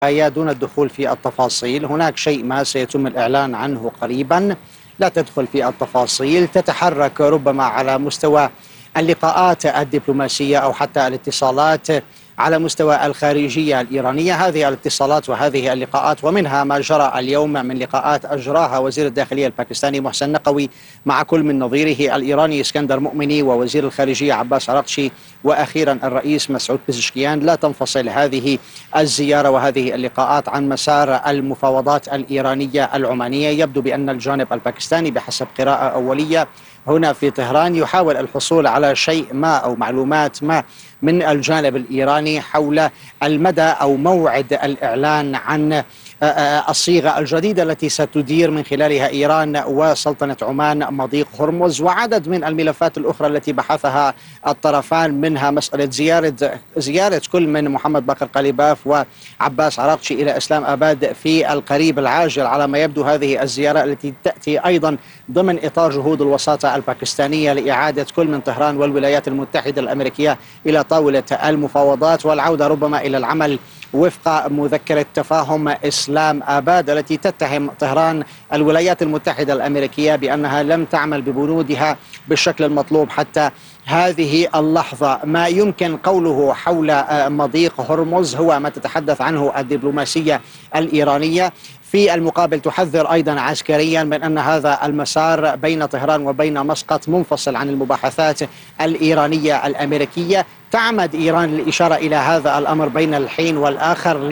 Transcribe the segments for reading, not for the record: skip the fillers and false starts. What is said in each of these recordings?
دون الدخول في التفاصيل. هناك شيء ما سيتم الإعلان عنه قريبا، لا تدخل في التفاصيل. تتحرك ربما على مستوى اللقاءات الدبلوماسية أو حتى الاتصالات على مستوى الخارجية الإيرانية. هذه الاتصالات وهذه اللقاءات ومنها ما جرى اليوم من لقاءات أجراها وزير الداخلية الباكستاني محسن نقوي مع كل من نظيره الإيراني اسكندر مؤمني ووزير الخارجية عباس عراقشي وأخيرا الرئيس مسعود بزشكيان. لا تنفصل هذه الزيارة وهذه اللقاءات عن مسار المفاوضات الإيرانية العمانية. يبدو بأن الجانب الباكستاني بحسب قراءة أولية هنا في طهران يحاول الحصول على شيء ما أو معلومات ما من الجانب الإيراني حول المدى أو موعد الإعلان عن الصيغة الجديدة التي ستدير من خلالها إيران وسلطنة عمان مضيق هرمز، وعدد من الملفات الأخرى التي بحثها الطرفان، منها مسألة زيارة كل من محمد باقر قليباف وعباس عراقشي إلى إسلام آباد في القريب العاجل. على ما يبدو هذه الزيارة التي تأتي أيضا ضمن إطار جهود الوساطة الباكستانية لإعادة كل من طهران والولايات المتحدة الأمريكية إلى طاولة المفاوضات والعودة ربما إلى العمل وفق مذكرة تفاهم إسلام آباد التي تتهم طهران الولايات المتحدة الأمريكية بأنها لم تعمل ببنودها بالشكل المطلوب حتى هذه اللحظة. ما يمكن قوله حول مضيق هرمز هو ما تتحدث عنه الدبلوماسية الإيرانية. في المقابل تحذر أيضا عسكريا من أن هذا المسار بين طهران وبين مسقط منفصل عن المباحثات الإيرانية الأمريكية. تعمد إيران للإشارة إلى هذا الأمر بين الحين والآخر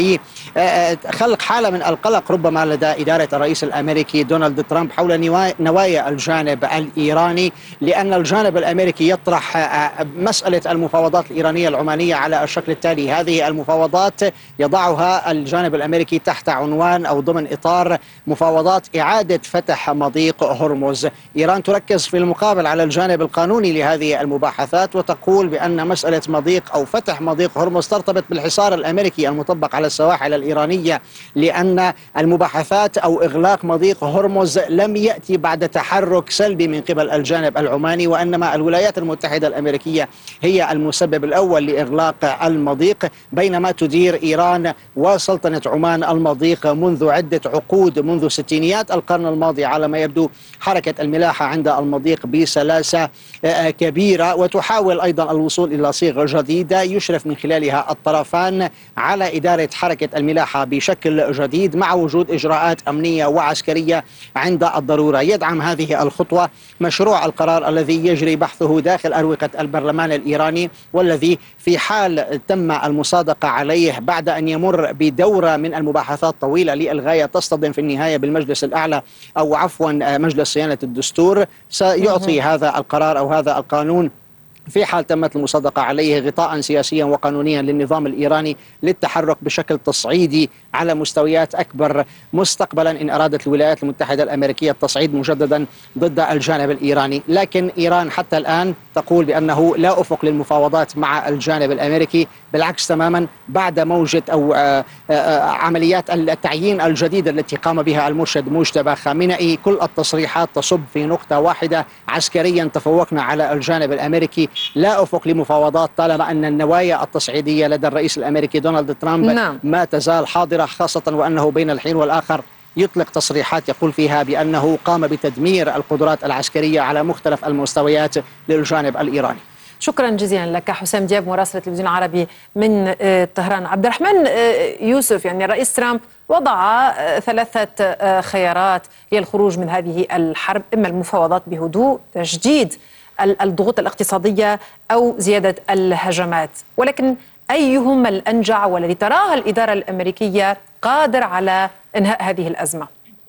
لخلق حالة من القلق ربما لدى إدارة الرئيس الأمريكي دونالد ترامب حول نوايا الجانب الإيراني، لأن الجانب الأمريكي يطرح مسألة المفاوضات الإيرانية العمانية على الشكل التالي. هذه المفاوضات يضعها الجانب الأمريكي تحت عنوان أو ضمن إطار مفاوضات إعادة فتح مضيق هرمز. إيران تركز في المقابل على الجانب القانوني لهذه المباحثات وتقول بأن مسألة مضيق أو فتح مضيق هرمز ترتبط بالحصار الأمريكي المطبق على السواحل الإيرانية، لأن المباحثات أو إغلاق مضيق هرمز لم يأتي بعد تحرك سلبي من قبل الجانب العماني، وإنما الولايات المتحدة الأمريكية هي المسبب الأول لإغلاق المضيق، بينما تدير إيران وسلطنة عمان المضيق منذ عدة عقود، منذ ستينيات القرن الماضي على ما يبدو حركة الملاحة عند المضيق بسلاسة كبيرة، وتحاول أيضا الوصول إلى صيغة جديدة يشرف من خلالها الطرفان على إدارة حركة الملاحة بشكل جديد مع وجود إجراءات أمنية وعسكرية عند الضرورة. يدعم هذه الخطوة مشروع القرار الذي يجري بحثه داخل أروقة البرلمان الإيراني، والذي في حال تم المصادقة عليه بعد أن يمر بدورة من المباحثات طويلة للغاية تصطدم في النهاية بالمجلس الأعلى أو عفوا مجلس صيانة الدستور، سيعطي هذا القرار أو هذا القانون في حال تمت المصادقة عليه غطاء سياسيا وقانونيا للنظام الإيراني للتحرك بشكل تصعيدي على مستويات أكبر مستقبلا إن أرادت الولايات المتحدة الأمريكية التصعيد مجددا ضد الجانب الإيراني. لكن إيران حتى الآن تقول بأنه لا أفق للمفاوضات مع الجانب الأمريكي، بالعكس تماما بعد موجة أو عمليات التعيين الجديدة التي قام بها المرشد مجتبى خامنئي. كل التصريحات تصب في نقطة واحدة: عسكريا تفوقنا على الجانب الأمريكي، لا أفق لمفاوضات طالما أن النوايا التصعيدية لدى الرئيس الأمريكي دونالد ترامب ما تزال حاضرة، خاصة وأنه بين الحين والآخر يطلق تصريحات يقول فيها بأنه قام بتدمير القدرات العسكرية على مختلف المستويات للجانب الإيراني. شكرا جزيلا لك حسام دياب مراسل التلفزيون العربي من طهران. عبد الرحمن يوسف، يعني الرئيس ترامب وضع ثلاثة خيارات للخروج من هذه الحرب: إما المفاوضات بهدوء، تجديد الضغوط الاقتصادية، أو زيادة الهجمات، ولكن أيهما الأنجع والذي تراها الإدارة الأمريكية قادر على إنهاء هذه الأزمة؟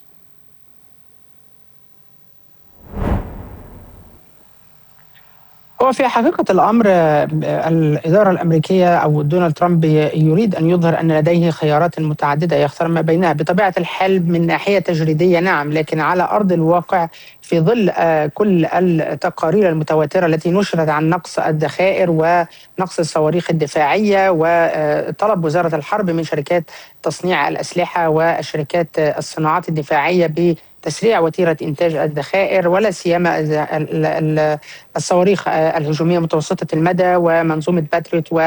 هو في حقيقة الأمر الإدارة الأمريكية أو دونالد ترامب يريد أن يظهر أن لديه خيارات متعددة يختار ما بينها. بطبيعة الحال من ناحية تجريدية نعم، لكن على أرض الواقع في ظل كل التقارير المتواترة التي نشرت عن نقص الذخائر ونقص الصواريخ الدفاعية وطلب وزارة الحرب من شركات تصنيع الأسلحة والشركات الصناعات الدفاعية تسريع وتيرة إنتاج الذخائر، ولا سيما الصواريخ الهجومية متوسطة المدى ومنظومة باتريوت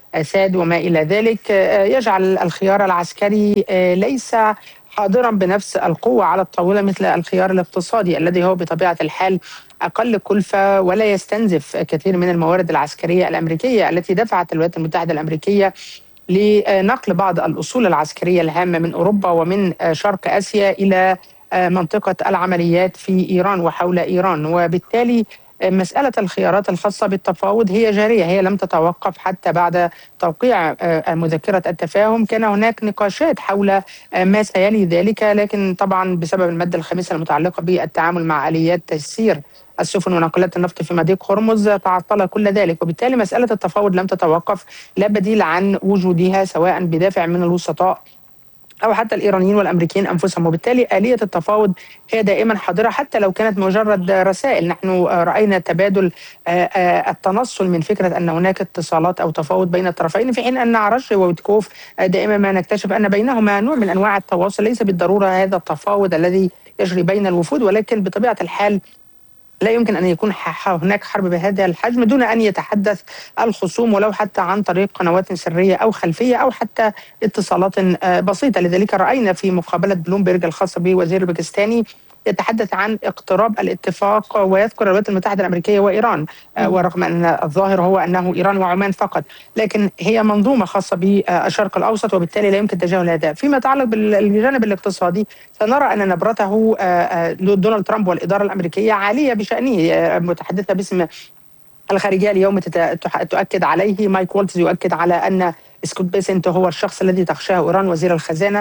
ساد وما إلى ذلك، يجعل الخيار العسكري ليس حاضرا بنفس القوة على الطاولة مثل الخيار الاقتصادي الذي هو بطبيعة الحال أقل كلفة ولا يستنزف كثير من الموارد العسكرية الأمريكية التي دفعت الولايات المتحدة الأمريكية لنقل بعض الأصول العسكرية الهامة من أوروبا ومن شرق آسيا إلى منطقة العمليات في إيران وحول إيران. وبالتالي مسألة الخيارات الخاصة بالتفاوض هي جارية، هي لم تتوقف حتى بعد توقيع مذكرة التفاهم. كان هناك نقاشات حول ما سيلي ذلك، لكن طبعا بسبب المادة الخامسة المتعلقة بالتعامل مع آليات تسيير السفن وناقلات النفط في مضيق هرمز تعطل كل ذلك، وبالتالي مسألة التفاوض لم تتوقف، لا بديل عن وجودها سواء بدافع من الوسطاء أو حتى الإيرانيين والأمريكيين أنفسهم. وبالتالي آلية التفاوض هي دائما حاضرة حتى لو كانت مجرد رسائل. نحن رأينا تبادل التنصل من فكرة أن هناك اتصالات أو تفاوض بين الطرفين، في حين أن عرش وويتكوف دائما ما نكتشف أن بينهما نوع من أنواع التواصل، ليس بالضرورة هذا التفاوض الذي يجري بين الوفود، ولكن بطبيعة الحال لا يمكن أن يكون هناك حرب بهذا الحجم دون أن يتحدث الخصوم ولو حتى عن طريق قنوات سرية أو خلفية أو حتى اتصالات بسيطة. لذلك رأينا في مقابلة بلومبرج الخاصة بوزير الباكستاني يتحدث عن اقتراب الاتفاق ويذكر الولايات المتحدة الأمريكية وإيران، ورغم أن الظاهر هو أنه إيران وعمان فقط، لكن هي منظومة خاصة بالشرق الأوسط وبالتالي لا يمكن تجاهل هذا. فيما يتعلق بالجانب الاقتصادي سنرى أن نبرته دونالد ترامب والإدارة الأمريكية عالية بشأنه، متحدثة باسم الخارجية اليوم تؤكد عليه. مايك والتز يؤكد على أن سكوت بيسنت هو الشخص الذي تخشاه إيران وزير الخزانة.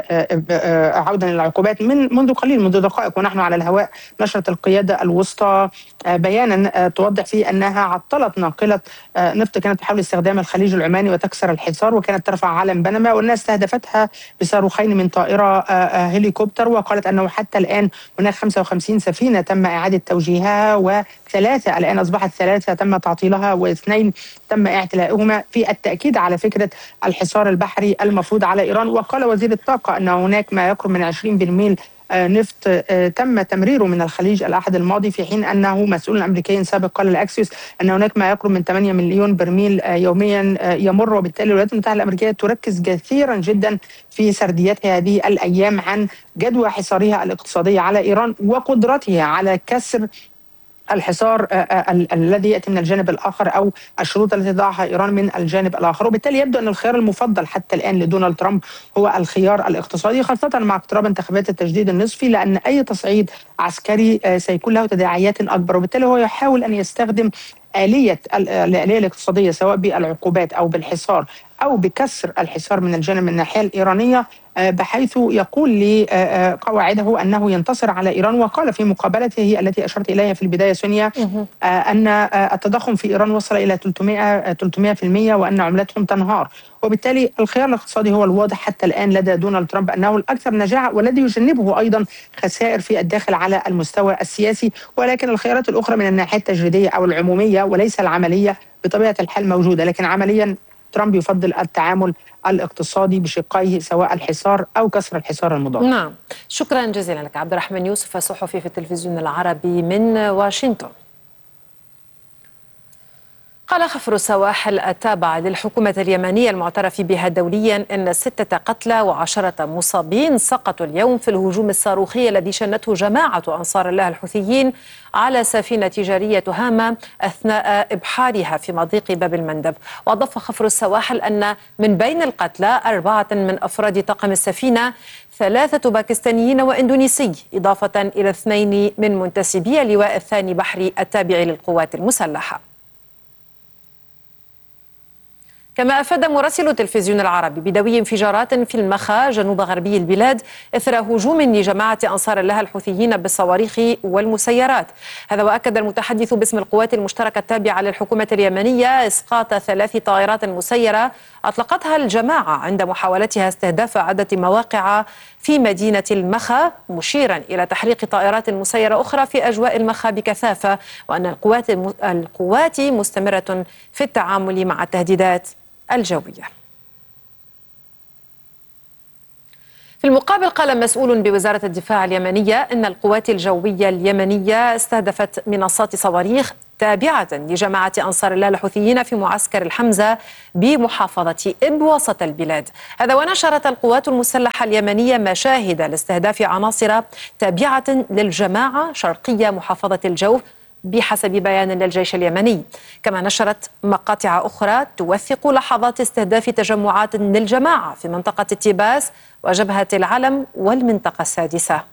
عودا للعقوبات منذ قليل، منذ دقائق ونحن على الهواء، نشرت القيادة الوسطى بيانا توضح فيه أنها عطلت ناقلة نفط كانت تحاول استخدام الخليج العماني وتكسر الحصار، وكانت ترفع علم بنما، والناس استهدفتها بصاروخين من طائرة هليكوبتر، وقالت أنه حتى الآن هناك 55 سفينة تم إعادة توجيهها، وثلاثة الآن أصبحت ثلاثة تم تعطيلها واثنين تم اعتلائهما، في التأكيد على فكرة الحصار البحري المفروض على إيران. وقال وزير الطاقة أن هناك ما يقرب من 20 برميل نفط تم تمريره من الخليج الأحد الماضي، في حين أنه مسؤول أمريكي سابق قال لأكسيوس أن هناك ما يقرب من 8 مليون برميل يوميا يمر. وبالتالي الولايات المتحدة الأمريكية تركز كثيرا جدا في سردياتها هذه الأيام عن جدوى حصارها الاقتصادي على إيران وقدرتها على كسر الحصار الذي يأتي من الجانب الآخر أو الشروط التي تضعها إيران من الجانب الآخر. وبالتالي يبدو أن الخيار المفضل حتى الآن لدونالد ترامب هو الخيار الاقتصادي، خاصة مع اقتراب انتخابات التجديد النصفي، لأن أي تصعيد عسكري سيكون له تداعيات أكبر. وبالتالي هو يحاول أن يستخدم الآلية الاقتصادية سواء بالعقوبات أو بالحصار أو بكسر الحصار من الجانب من الناحية الإيرانية، بحيث يقول لقواعده أنه ينتصر على إيران. وقال في مقابلته التي أشرت إليها في البداية سونيا أن التضخم في إيران وصل إلى 300% وأن عملتهم تنهار. وبالتالي الخيار الاقتصادي هو الواضح حتى الآن لدى دونالد ترامب أنه الأكثر نجاعة والذي يجنبه أيضا خسائر في الداخل على المستوى السياسي. ولكن الخيارات الأخرى من الناحية التجريدية أو العمومية وليس العملية بطبيعة الحال موجودة، لكن عمليا ترامب يفضل التعامل الاقتصادي بشقيه سواء الحصار أو كسر الحصار المضاد. نعم، شكرا جزيلا لك عبد الرحمن يوسف، صحفي في التلفزيون العربي من واشنطن. قال خفر السواحل التابع للحكومة اليمنية المعترف بها دوليا أن 6 قتلى و10 مصابين سقطوا اليوم في الهجوم الصاروخي الذي شنته جماعة أنصار الله الحوثيين على سفينة تجارية هامة أثناء إبحارها في مضيق باب المندب. وأضاف خفر السواحل أن من بين القتلى 4 من أفراد طاقم السفينة، 3 باكستانيين وإندونيسي، إضافة إلى 2 من منتسبي اللواء الثاني بحري التابع للقوات المسلحة. كما أفاد مراسل التلفزيون العربي بدوي انفجارات في المخا جنوب غربي البلاد إثر هجوم لجماعة أنصار الله الحوثيين بالصواريخ والمسيرات. هذا وأكد المتحدث باسم القوات المشتركة التابعة للحكومة اليمنية إسقاط 3 طائرات مسيرة أطلقتها الجماعة عند محاولتها استهداف عدة مواقع في مدينة المخا، مشيرا إلى تحريق طائرات مسيرة أخرى في أجواء المخا بكثافة، وأن القوات مستمرة في التعامل مع التهديدات الجوية. في المقابل قال مسؤول بوزارة الدفاع اليمنية إن القوات الجوية اليمنية استهدفت منصات صواريخ تابعة لجماعة أنصار الله الحوثيين في معسكر الحمزة بمحافظة إب وسط البلاد. هذا ونشرت القوات المسلحة اليمنية مشاهد لاستهداف عناصر تابعة للجماعة شرقية محافظة الجوف بحسب بيان للجيش اليمني. كما نشرت مقاطع أخرى توثق لحظات استهداف تجمعات للجماعة في منطقة التباس وجبهة العلم والمنطقة السادسة.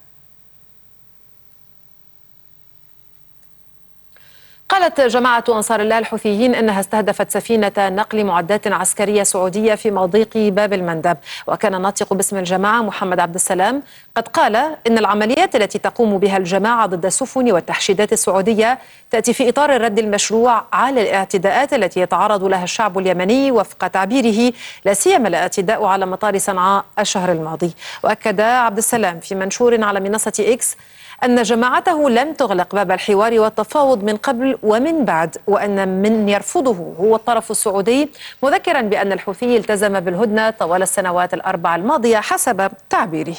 قالت جماعة أنصار الله الحوثيين أنها استهدفت سفينة نقل معدات عسكرية سعودية في مضيق باب المندب. وكان الناطق باسم الجماعة محمد عبد السلام قد قال إن العمليات التي تقوم بها الجماعة ضد السفن والتحشيدات السعودية تأتي في إطار الرد المشروع على الاعتداءات التي يتعرض لها الشعب اليمني وفق تعبيره، لا سيما الاعتداء على مطار صنعاء الشهر الماضي. وأكد عبد السلام في منشور على منصة إكس أن جماعته لم تغلق باب الحوار والتفاوض من قبل ومن بعد، وأن من يرفضه هو الطرف السعودي، مذكرا بأن الحوثي التزم بالهدنة طوال السنوات الأربع الماضية حسب تعبيره.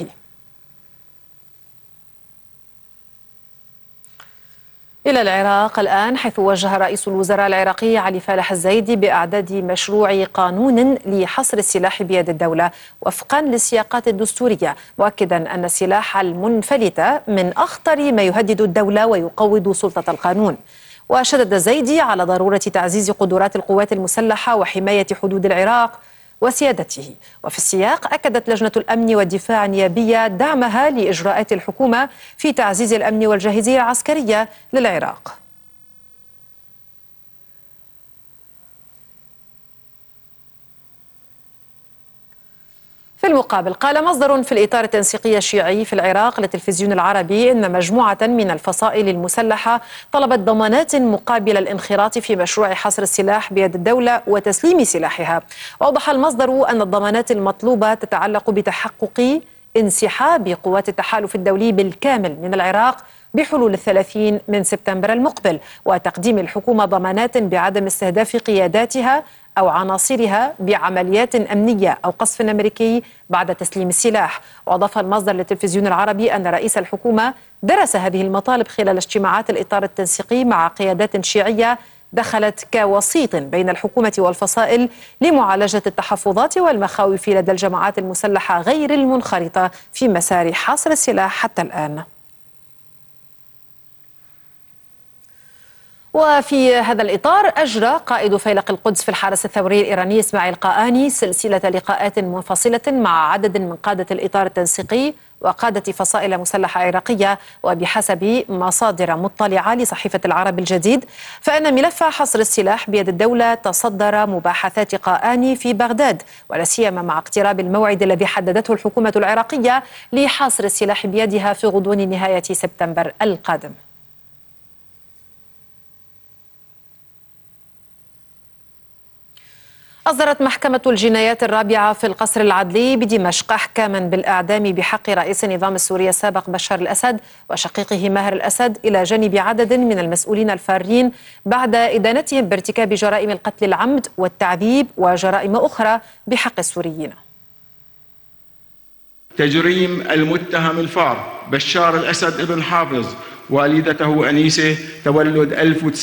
إلى العراق الآن، حيث وجه رئيس الوزراء العراقي علي فالح الزايدي بإعداد مشروع قانون لحصر السلاح بيد الدولة وفقا للسياقات الدستورية، مؤكدا أن السلاح المنفلت من أخطر ما يهدد الدولة ويقوض سلطة القانون. وشدد الزايدي على ضرورة تعزيز قدرات القوات المسلحة وحماية حدود العراق وسيادته. وفي السياق أكدت لجنة الأمن والدفاع النيابية دعمها لإجراءات الحكومة في تعزيز الأمن والجاهزية العسكرية للعراق. في المقابل قال مصدر في الإطار التنسيقي الشيعي في العراق للتلفزيون العربي إن مجموعة من الفصائل المسلحة طلبت ضمانات مقابل الانخراط في مشروع حصر السلاح بيد الدولة وتسليم سلاحها. وأوضح المصدر أن الضمانات المطلوبة تتعلق بتحقق انسحاب قوات التحالف الدولي بالكامل من العراق بحلول 30 من سبتمبر المقبل، وتقديم الحكومة ضمانات بعدم استهداف قياداتها أو عناصرها بعمليات أمنية أو قصف أمريكي بعد تسليم السلاح. وأضاف المصدر للتلفزيون العربي أن رئيس الحكومة درس هذه المطالب خلال اجتماعات الإطار التنسيقي مع قيادات شيعية دخلت كوسيط بين الحكومة والفصائل لمعالجة التحفظات والمخاوف لدى الجماعات المسلحة غير المنخرطة في مسار حصر السلاح حتى الآن. وفي هذا الإطار أجرى قائد فيلق القدس في الحرس الثوري الإيراني إسماعيل قآني سلسلة لقاءات منفصلة مع عدد من قادة الإطار التنسيقي وقادة فصائل مسلحة عراقية. وبحسب مصادر مطلعة لصحيفة العرب الجديد فإن ملف حصر السلاح بيد الدولة تصدر مباحثات قآني في بغداد، ولا سيما مع اقتراب الموعد الذي حددته الحكومة العراقية لحصر السلاح بيدها في غضون نهاية سبتمبر القادم. أصدرت محكمة الجنايات الرابعة في القصر العدلي بدمشق أحكاما بالإعدام بحق رئيس النظام السوري السابق بشار الأسد وشقيقه ماهر الأسد إلى جانب عدد من المسؤولين الفارين بعد إدانتهم بارتكاب جرائم القتل العمد والتعذيب وجرائم أخرى بحق السوريين. تجريم المتهم الفار بشار الأسد ابن حافظ والدته أنيسة تولد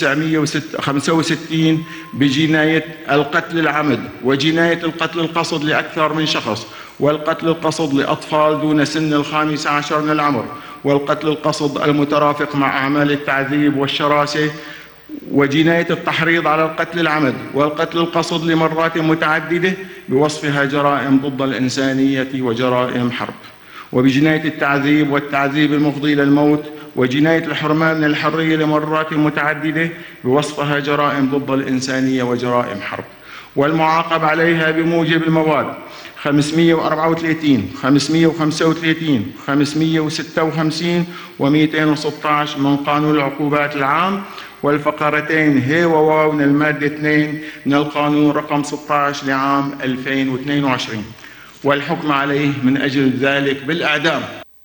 1965 بجناية القتل العمد وجناية القتل القصد لأكثر من شخص والقتل القصد لأطفال دون سن 15 من العمر والقتل القصد المترافق مع أعمال التعذيب والشراسة وجناية التحريض على القتل العمد والقتل القصد لمرات متعددة بوصفها جرائم ضد الإنسانية وجرائم حرب، وبجناية التعذيب والتعذيب المفضي إلى الموت وجناية الحرمان من الحرية لمرات متعددة بوصفها جرائم ضد الإنسانية وجرائم حرب، والمعاقب عليها بموجب المواد 534 535 556 و216 من قانون العقوبات العام والفقرتين ه وواو من المادة 2 من القانون رقم 16 لعام 2022 والحكم عليه من أجل ذلك بالإعدام.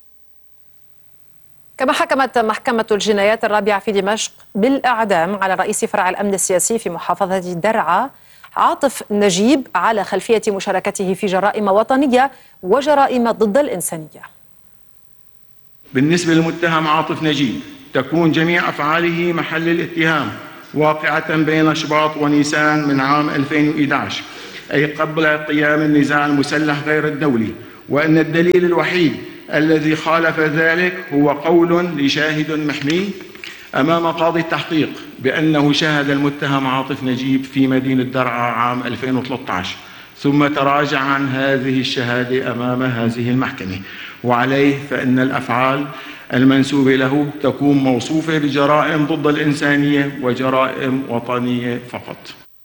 كما حكمت محكمة الجنايات الرابعة في دمشق بالإعدام على رئيس فرع الأمن السياسي في محافظة درعا عاطف نجيب على خلفية مشاركته في جرائم وطنية وجرائم ضد الإنسانية. بالنسبة للمتهم عاطف نجيب تكون جميع أفعاله محل الاتهام واقعة بين شباط ونيسان من عام 2011، أي قبل قيام النزاع المسلح غير الدولي، وأن الدليل الوحيد الذي خالف ذلك هو قول لشاهد محمي أمام قاضي التحقيق بأنه شاهد المتهم عاطف نجيب في مدينة درعا عام 2013، ثم تراجع عن هذه الشهادة أمام هذه المحكمة، وعليه فإن الأفعال المنسوبة له تكون موصوفة بجرائم ضد الإنسانية وجرائم وطنية فقط.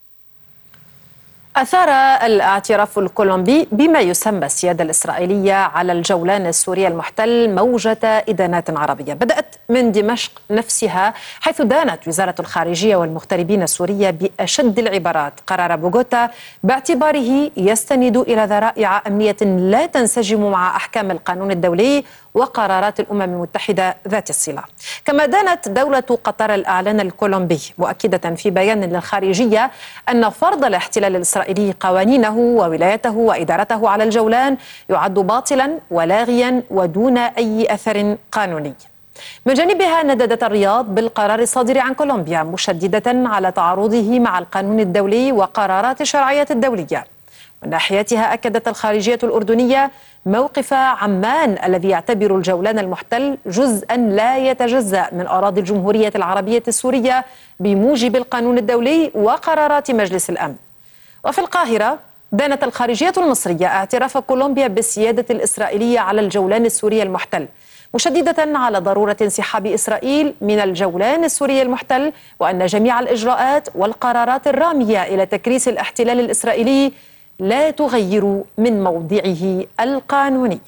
أثار الاعتراف الكولومبي بما يسمى السيادة الإسرائيلية على الجولان السوري المحتل موجة إدانات عربية بدأت من دمشق نفسها، حيث دانت وزارة الخارجية والمغتربين السورية بأشد العبارات قرار بوغوتا باعتباره يستند إلى ذرائع أمنية لا تنسجم مع أحكام القانون الدولي وقرارات الأمم المتحدة ذات الصلة. كما دانت دولة قطر الإعلان الكولومبي مؤكدة في بيان للخارجية أن فرض الاحتلال الإسرائيلي قوانينه وولايته وإدارته على الجولان يعد باطلا ولاغيا ودون أي أثر قانوني. من جانبها نددت الرياض بالقرار الصادر عن كولومبيا مشددة على تعارضه مع القانون الدولي وقرارات الشرعية الدولية. من ناحيتها أكدت الخارجية الأردنية موقف عمان الذي يعتبر الجولان المحتل جزءا لا يتجزأ من أراضي الجمهورية العربية السورية بموجب القانون الدولي وقرارات مجلس الأمن. وفي القاهرة دانت الخارجية المصرية اعتراف كولومبيا بالسيادة الإسرائيلية على الجولان السوري المحتل، مشددة على ضرورة انسحاب إسرائيل من الجولان السوري المحتل، وأن جميع الإجراءات والقرارات الرامية إلى تكريس الاحتلال الإسرائيلي لا تغير من موضعه القانوني.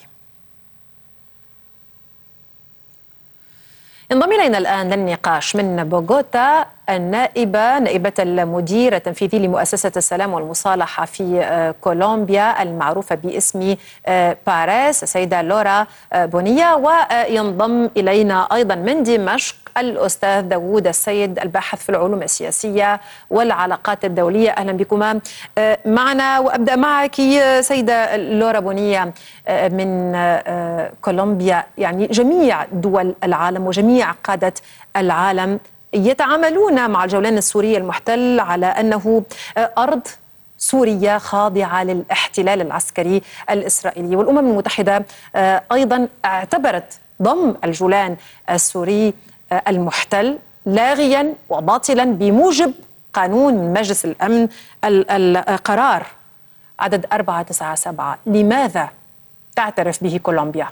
انضم إلينا الآن للنقاش من بوغوتا نائبة المدير التنفيذي لمؤسسة السلام والمصالحة في كولومبيا المعروفة باسم باريس، السيدة لورا بونيا. وينضم إلينا أيضا من دمشق الأستاذ داوود السيد الباحث في العلوم السياسية والعلاقات الدولية. أهلا بكما معنا. وأبدأ معك سيدة لورا بونيا من كولومبيا. يعني جميع دول العالم وجميع قادة العالم يتعاملون مع الجولان السوري المحتل على أنه أرض سوريا خاضعة للاحتلال العسكري الإسرائيلي، والأمم المتحدة أيضا اعتبرت ضم الجولان السوري المحتل لاغيا وباطلا بموجب قانون مجلس الأمن القرار عدد 497. لماذا تعترف به كولومبيا؟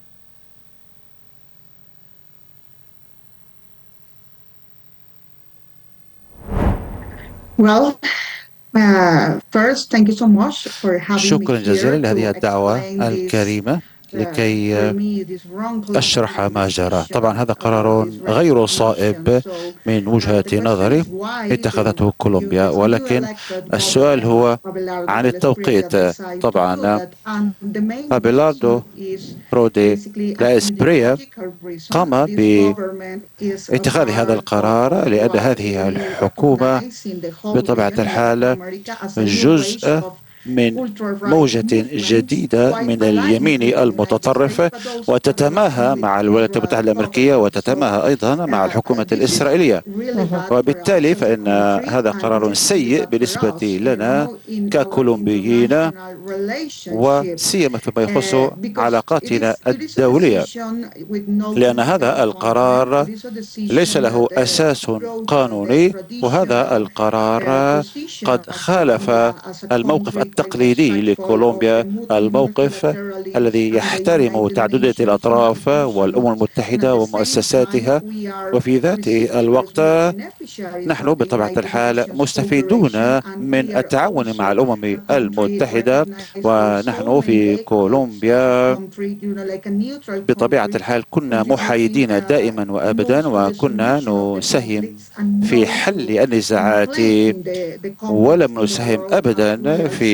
شكرا جزيلا لهذه الدعوة الكريمة لكي أشرح ما جرى. طبعا هذا قرار غير صائب من وجهة نظري اتخذته كولومبيا، ولكن السؤال هو عن التوقيت. طبعا أبيلاردو رودي لا إسبريا قام باتخاذ هذا القرار لأن هذه الحكومة بطبيعة الحال جزء من موجة جديدة من اليمين المتطرف، وتتماهى مع الولايات المتحدة الأمريكية وتتماهى أيضا مع الحكومة الإسرائيلية، وبالتالي فإن هذا قرار سيء بالنسبة لنا ككولومبيين، وسيما فيما يخص علاقاتنا الدولية، لأن هذا القرار ليس له أساس قانوني، وهذا القرار قد خالف الموقف التقليدي لكولومبيا، الموقف الذي يحترم تعددية الأطراف والأمم المتحدة ومؤسساتها. وفي ذات الوقت نحن بطبيعة الحال مستفيدون من التعاون مع الأمم المتحدة، ونحن في كولومبيا بطبيعة الحال كنا محايدين دائما وأبدا، وكنا نساهم في حل النزاعات، ولم نساهم أبدا في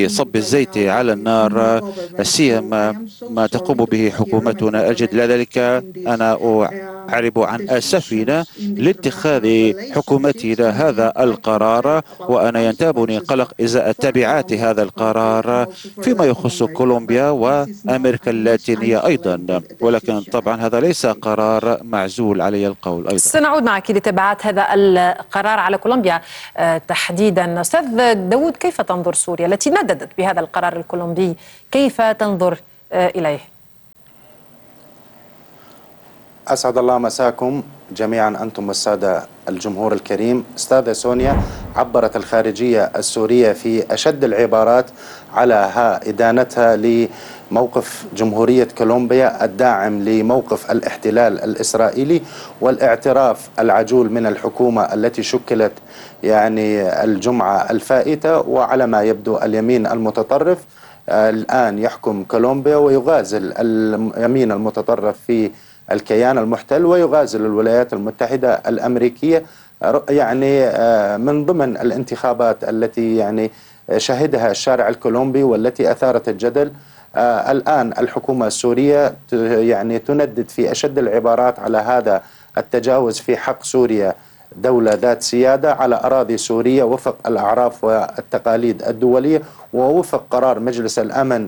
بصب الزيت على النار، سيما ما تقوم به حكومتنا الجديدة. لذلك أنا أعرب عن أسفنا لاتخاذ حكومتنا هذا القرار، وأنا ينتابني قلق إزاء تبعات هذا القرار فيما يخص كولومبيا وأمريكا اللاتينية أيضا. ولكن طبعا هذا ليس قرار معزول علي القول أيضا. سنعود معك لتبعات هذا القرار على كولومبيا تحديدا. أستاذ داود، كيف تنظر سوريا التي نددت بهذا القرار الكولومبي؟ كيف تنظر إليه؟ أسعد الله مساكم جميعا أنتم والسادة الجمهور الكريم. أستاذة سونيا، عبرت الخارجية السورية في أشد العبارات على إدانتها لموقف جمهورية كولومبيا الداعم لموقف الاحتلال الإسرائيلي والاعتراف العجول من الحكومة التي شكلت الجمعة الفائتة، وعلى ما يبدو اليمين المتطرف الآن يحكم كولومبيا ويغازل اليمين المتطرف في الكيان المحتل ويغازل الولايات المتحدة الأمريكية من ضمن الانتخابات التي شهدها الشارع الكولومبي والتي أثارت الجدل. الآن الحكومة السورية تندد في أشد العبارات على هذا التجاوز في حق سوريا، دولة ذات سيادة على أراضي سورية وفق الأعراف والتقاليد الدولية ووفق قرار مجلس الأمن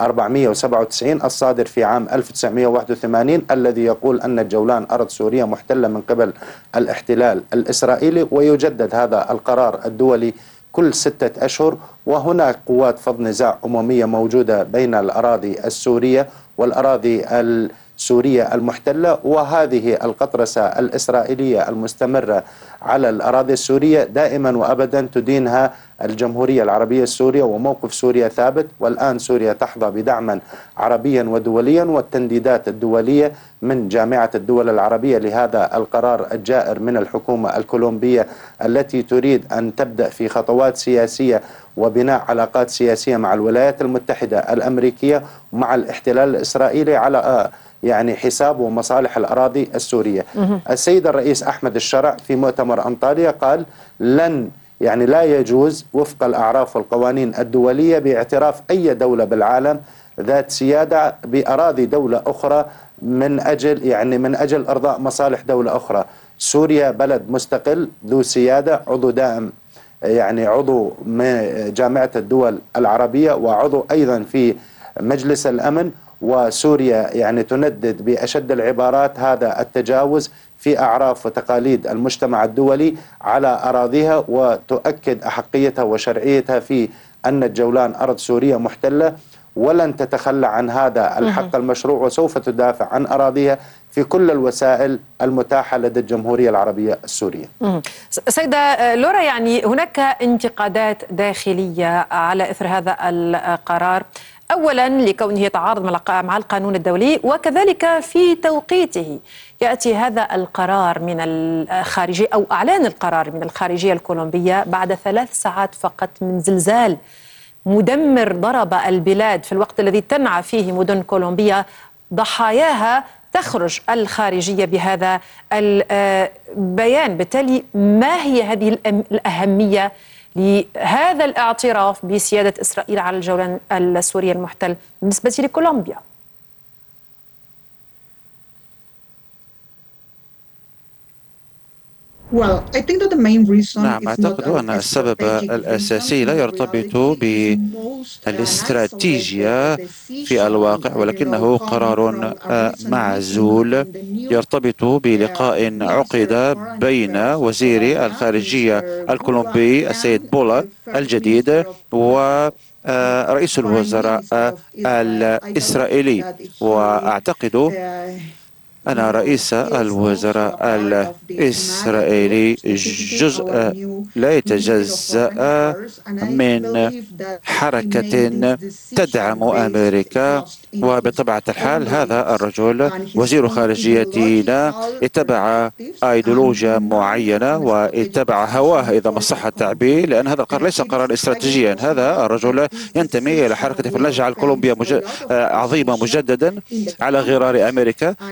497 الصادر في عام 1981 الذي يقول أن الجولان أرض سورية محتلة من قبل الاحتلال الإسرائيلي، ويجدد هذا القرار الدولي كل 6 أشهر. وهناك قوات فض نزاع أممية موجودة بين الأراضي السورية والأراضي السورية المحتلة، وهذه القطرسة الإسرائيلية المستمرة على الأراضي السورية دائما وأبدا تدينها الجمهورية العربية السورية، وموقف سوريا ثابت. والآن سوريا تحظى بدعما عربيا ودوليا، والتنديدات الدولية من جامعة الدول العربية لهذا القرار الجائر من الحكومة الكولومبية التي تريد أن تبدأ في خطوات سياسية وبناء علاقات سياسية مع الولايات المتحدة الأمريكية ومع الاحتلال الإسرائيلي على حساب ومصالح الأراضي السورية. السيد الرئيس أحمد الشرع في مؤتمر أنطاليا قال لا يجوز وفق الأعراف والقوانين الدولية باعتراف أي دولة بالعالم ذات سيادة بأراضي دولة أخرى من أجل إرضاء مصالح دولة أخرى. سوريا بلد مستقل ذو سيادة، عضو دائم عضو جامعة الدول العربية وعضو أيضا في مجلس الأمن. وسوريا تندد بأشد العبارات هذا التجاوز في أعراف وتقاليد المجتمع الدولي على أراضيها، وتؤكد أحقيتها وشرعيتها في أن الجولان أرض سورية محتلة، ولن تتخلى عن هذا الحق المشروع، وسوف تدافع عن أراضيها في كل الوسائل المتاحة لدى الجمهورية العربية السورية. سيدة لورا، هناك انتقادات داخلية على إثر هذا القرار، أولا لكونه يتعارض مع القانون الدولي، وكذلك في توقيته. يأتي هذا القرار من الخارجية أو أعلان القرار من الخارجية الكولومبية بعد 3 ساعات فقط من زلزال مدمر ضرب البلاد في الوقت الذي تنعى فيه مدن كولومبيا ضحاياها. تخرج الخارجية بهذا البيان. بالتالي ما هي هذه الأهمية لهذا الاعتراف بسيادة إسرائيل على الجولان السوري المحتل بالنسبة لكولومبيا؟ نعم، أعتقد أن السبب الأساسي لا يرتبط بالاستراتيجية في الواقع، ولكنه قرار معزول يرتبط بلقاء عقد بين وزير الخارجية الكولومبي السيد بولا الجديد ورئيس الوزراء الإسرائيلي. وأعتقد أن رئيس الوزراء الإسرائيلي جزء لا يتجزأ من حركة تدعم أمريكا، وبطبيعة الحال هذا الرجل وزير خارجيتنا اتبع أيديولوجيا معينة واتبع هواه إذا ما صح التعبير، لأن هذا القرار ليس قرارا استراتيجيا. هذا الرجل ينتمي إلى حركة فلنجعل كولومبيا عظيمة مجددا على غرار أمريكا، وبالتالي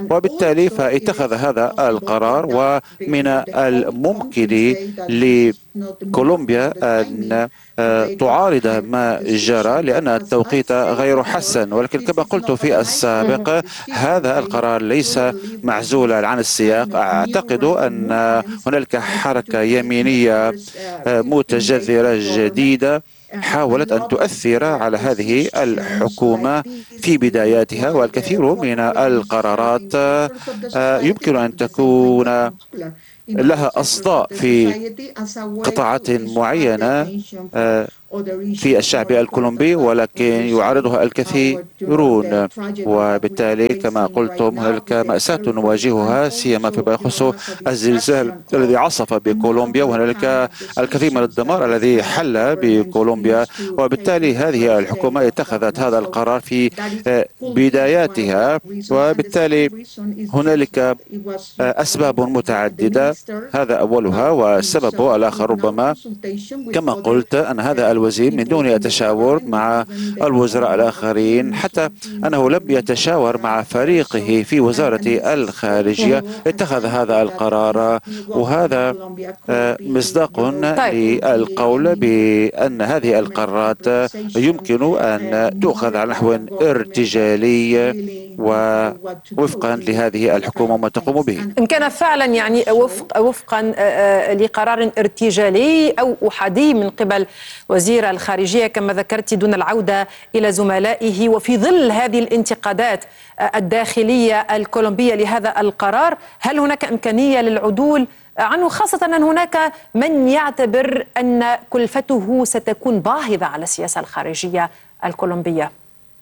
وبالتالي فاتخذ هذا القرار، ومن الممكن لكولومبيا أن تعارض ما جرى لأن التوقيت غير حسن. ولكن كما قلت في السابق هذا القرار ليس معزولا عن السياق. أعتقد أن هنالك حركة يمينية متجذرة جديدة حاولت أن تؤثر على هذه الحكومة في بداياتها، والكثير من القرارات يمكن أن تكون لها أصداء في قطاعات معينة في الشعب الكولومبي، ولكن يعارضها الكثيرون. وبالتالي كما قلتم هناك مأساة نواجهها سيما فيما يخص الزلزال الذي عصف بكولومبيا، وهنالك الكثير من الدمار الذي حل بكولومبيا. وبالتالي هذه الحكومة اتخذت هذا القرار في بداياتها، وبالتالي هنالك أسباب متعددة، هذا أولها. والسبب الآخر ربما كما قلت أن هذا الوزير من دون التشاور مع الوزراء الآخرين، حتى أنه لم يتشاور مع فريقه في وزارة الخارجية، اتخذ هذا القرار. وهذا مصداق للقول بأن هذه القرارات يمكن أن تؤخذ على نحو ارتجالي ووفقا لهذه الحكومة وما تقوم به. إن كان فعلا يعني وفقا لقرار ارتجالي أو أحادي من قبل وزير الخارجية كما ذكرت دون العودة إلى زملائه، وفي ظل هذه الانتقادات الداخلية الكولومبية لهذا القرار، هل هناك إمكانية للعدول عنه، خاصة أن هناك من يعتبر أن كلفته ستكون باهظة على السياسة الخارجية الكولومبية؟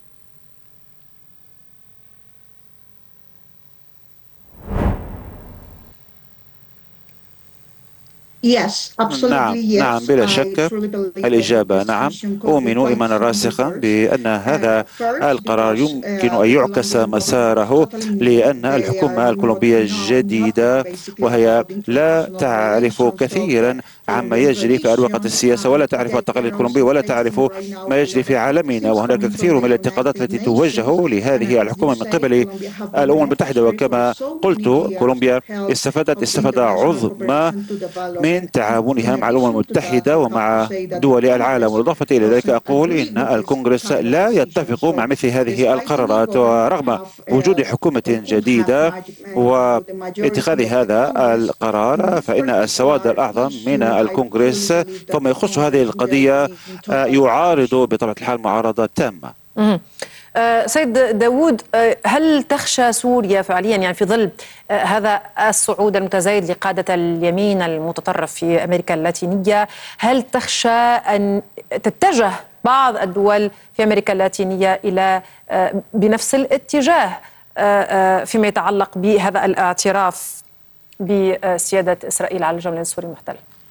نعم بلا شك الإجابة نعم. أؤمن إيمانا راسخا بأن هذا القرار يمكن أن يعكس مساره، لأن الحكومة الكولومبية جديدة وهي لا تعرف كثيرا عما يجري في أروقة السياسة، ولا تعرف التقاليد الكولومبية، ولا تعرف ما يجري في عالمنا. وهناك كثير من الانتقادات التي توجه لهذه الحكومة من قبل الأمم المتحدة. وكما قلت كولومبيا استفادت استفادة عظمى من تعاونها مع الأمم المتحدة ومع دول العالم. بالإضافة إلى ذلك أقول إن الكونغرس لا يتفق مع مثل هذه القرارات، ورغم وجود حكومة جديدة واتخاذ هذا القرار فإن السواد الأعظم من الكونغرس فيما يخص هذه القضية يعارض بطبيعة الحال معارضة تامة. سيد داوود، هل تخشى سوريا فعليا يعني في ظل هذا الصعود المتزايد لقادة اليمين المتطرف في أمريكا اللاتينية، هل تخشى أن تتجه بعض الدول في أمريكا اللاتينية إلى بنفس الاتجاه فيما يتعلق بهذا الاعتراف بسيادة إسرائيل على الجولان السوري المحتل؟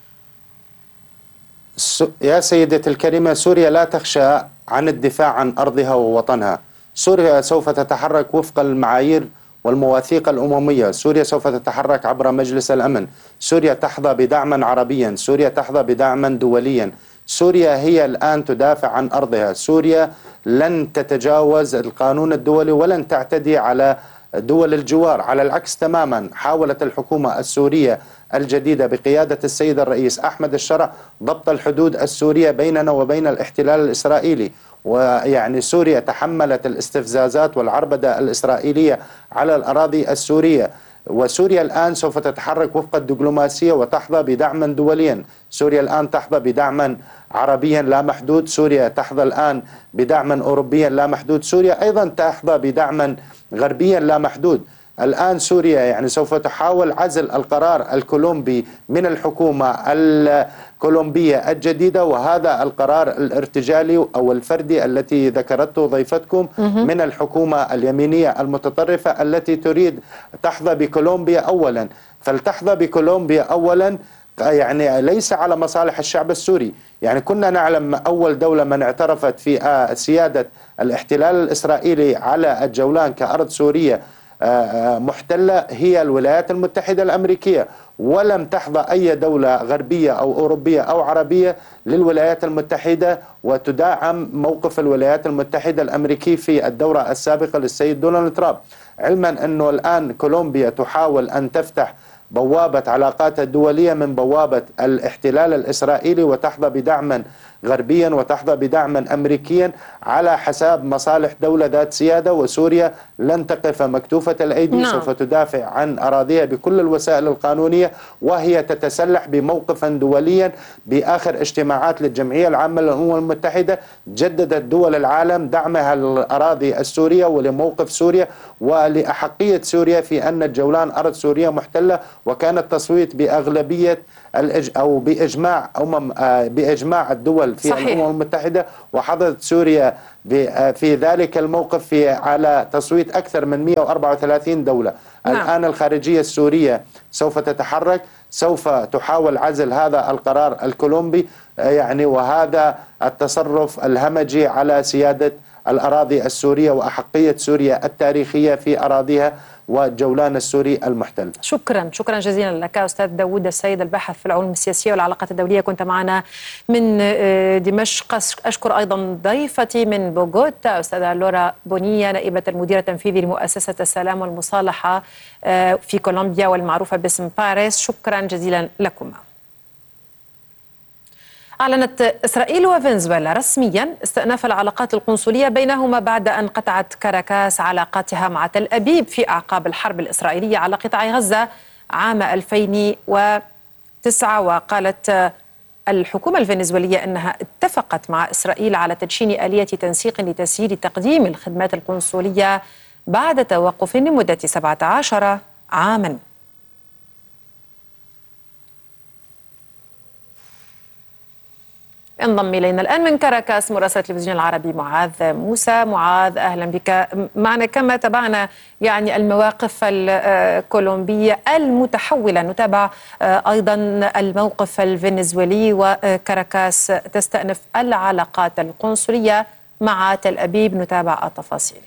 يا سيدتي الكريمة، سوريا لا تخشى عن الدفاع عن أرضها ووطنها. سوريا سوف تتحرك وفق المعايير والمواثيق الأممية. سوريا سوف تتحرك عبر مجلس الأمن. سوريا تحظى بدعم عربيا، سوريا تحظى بدعم دوليا. سوريا هي الآن تدافع عن أرضها. سوريا لن تتجاوز القانون الدولي ولن تعتدي على دول الجوار. على العكس تماما، حاولت الحكومة السورية الجديدة بقيادة السيد الرئيس أحمد الشرع ضبط الحدود السورية بيننا وبين الاحتلال الإسرائيلي. ويعني سوريا تحملت الاستفزازات والعربدة الإسرائيلية على الأراضي السورية، وسوريا الآن سوف تتحرك وفق الدبلوماسية وتحظى بدعم دوليا. سوريا الآن تحظى بدعم عربيا لا محدود. سوريا تحظى الآن بدعم أوروبيا لا محدود. سوريا أيضا تحظى بدعم غربيا لا محدود. الآن سوريا يعني سوف تحاول عزل القرار الكولومبي من الحكومة الكولومبية الجديدة، وهذا القرار الارتجالي أو الفردي التي ذكرته ضيفتكم من الحكومة اليمينية المتطرفة التي تريد تحظى بكولومبيا أولا. فلتحظى بكولومبيا أولا يعني ليس على مصالح الشعب السوري. يعني كنا نعلم أول دولة من اعترفت في سيادة الاحتلال الإسرائيلي على الجولان كأرض سورية محتلة هي الولايات المتحدة الأمريكية، ولم تحظى أي دولة غربية أو أوروبية أو عربية للولايات المتحدة وتدعم موقف الولايات المتحدة الأمريكي في الدورة السابقة للسيد دونالد ترامب، علما أنه الآن كولومبيا تحاول أن تفتح بوابة علاقاتها الدولية من بوابة الاحتلال الإسرائيلي وتحظى بدعم غربيا وتحظى بدعم أمريكيا على حساب مصالح دولة ذات سيادة. وسوريا لن تقف مكتوفة الأيدي، سوف تدافع عن أراضيها بكل الوسائل القانونية، وهي تتسلح بموقفا دوليا. بآخر اجتماعات للجمعية العامة للأمم المتحدة جددت دول العالم دعمها للأراضي السورية ولموقف سوريا ولأحقية سوريا في أن الجولان أرض سورية محتلة، وكان التصويت بأغلبية أو بإجماع الدول في صحيح. الأمم المتحدة، وحضرت سوريا في ذلك الموقف على تصويت أكثر من 134 دولة. الآن الخارجية السورية سوف تتحرك، سوف تحاول عزل هذا القرار الكولومبي وهذا التصرف الهمجي على سيادة الأراضي السورية وأحقية سوريا التاريخية في أراضيها والجولان السوري المحتل. شكرا جزيلا لك أستاذ داوود السيد، الباحث في العلوم السياسية والعلاقات الدولية، كنت معنا من دمشق. أشكر أيضا ضيفتي من بوغوتا أستاذة لورا بونية، نائبة المدير التنفيذي لمؤسسة السلام والمصالحة في كولومبيا والمعروفة باسم باريس. شكرا جزيلا لكما. أعلنت إسرائيل وفنزويلا رسميا استئناف العلاقات القنصلية بينهما بعد أن قطعت كاراكاس علاقاتها مع تل أبيب في أعقاب الحرب الإسرائيلية على قطاع غزة عام 2009. وقالت الحكومة الفنزويلية أنها اتفقت مع إسرائيل على تدشين آلية تنسيق لتسهيل تقديم الخدمات القنصلية بعد توقف لمدة 17 عاما. انضم إلينا الآن من كاراكاس مراسل التلفزيون العربي معاذ موسى. معاذ، أهلا بك معنا. كما تابعنا المواقف الكولومبية المتحولة، نتابع أيضا الموقف الفنزويلي، وكاراكاس تستأنف العلاقات القنصلية مع تل أبيب. نتابع التفاصيل.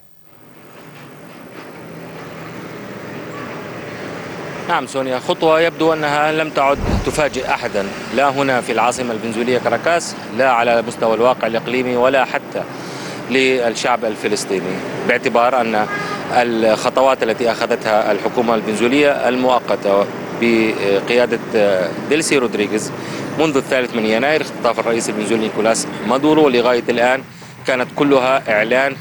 نعم سونيا، خطوة يبدو أنها لم تعد تفاجئ أحدا، لا هنا في العاصمة الفنزويلية كاراكاس، لا على مستوى الواقع الإقليمي، ولا حتى للشعب الفلسطيني، باعتبار أن الخطوات التي أخذتها الحكومة الفنزويلية المؤقتة بقيادة ديلسي رودريغيز منذ 3 يناير اختطاف الرئيس الفنزويلي نيكولاس مادورو لغاية الآن كانت كلها إعلان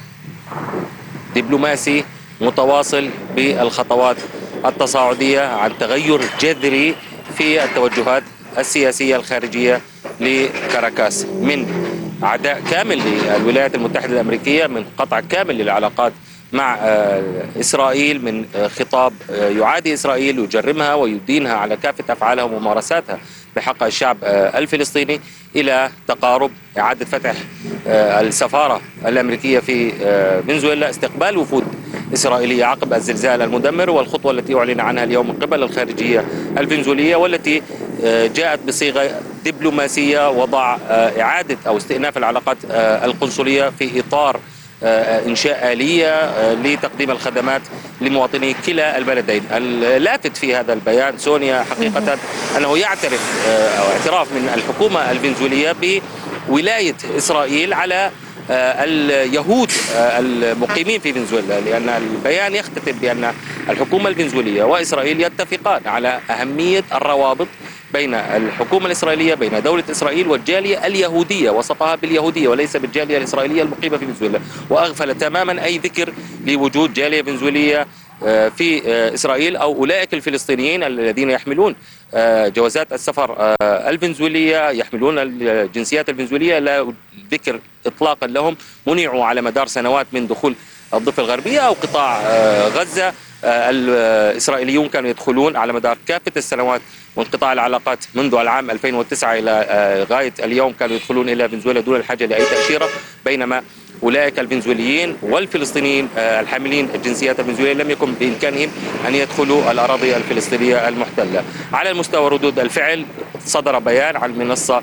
دبلوماسي متواصل بالخطوات التصاعدية عن تغير جذري في التوجهات السياسية الخارجية لكاراكاس، من عداء كامل للولايات المتحدة الأمريكية، من قطع كامل للعلاقات مع إسرائيل، من خطاب يعادي إسرائيل ويجرمها ويدينها على كافة أفعالها وممارساتها بحق الشعب الفلسطيني، إلى تقارب إعادة فتح السفارة الأمريكية في فنزويلا، استقبال وفود إسرائيلية عقب الزلزال المدمر، والخطوة التي أعلن عنها اليوم من قبل الخارجية الفنزويلية والتي جاءت بصيغة دبلوماسية، وضع إعادة أو استئناف العلاقات القنصلية في إطار إنشاء آلية لتقديم الخدمات لمواطني كلا البلدين. اللافت في هذا البيان سونيا حقيقة أنه يعترف أو اعتراف من الحكومة الفنزويلية بولاية إسرائيل على اليهود المقيمين في فنزويلا، لأن البيان يختتم بأن الحكومة الفنزويلية وإسرائيل يتفقان على أهمية الروابط بين الحكومة الإسرائيلية، بين دولة إسرائيل والجالية اليهودية، وصفها باليهودية وليس بالجالية الإسرائيلية المقيمة في فنزويلا، وأغفل تماما أي ذكر لوجود جالية فنزويلية في إسرائيل أو أولئك الفلسطينيين الذين يحملون جوازات السفر الفنزويلية، يحملون الجنسيات الفنزويلية، لا ذكر إطلاقا لهم، منعوا على مدار سنوات من دخول الضفة الغربية أو قطاع غزة. الإسرائيليون كانوا يدخلون على مدار كافة السنوات وانقطاع العلاقات منذ العام 2009 إلى غاية اليوم، كانوا يدخلون إلى فنزويلا دون الحاجة لأي تأشيرة، بينما أولئك الفنزويليين والفلسطينيين الحاملين الجنسيات الفنزويلية لم يكن بإمكانهم أن يدخلوا الأراضي الفلسطينية المحتلة. على المستوى ردود الفعل، صدر بيان عن المنصة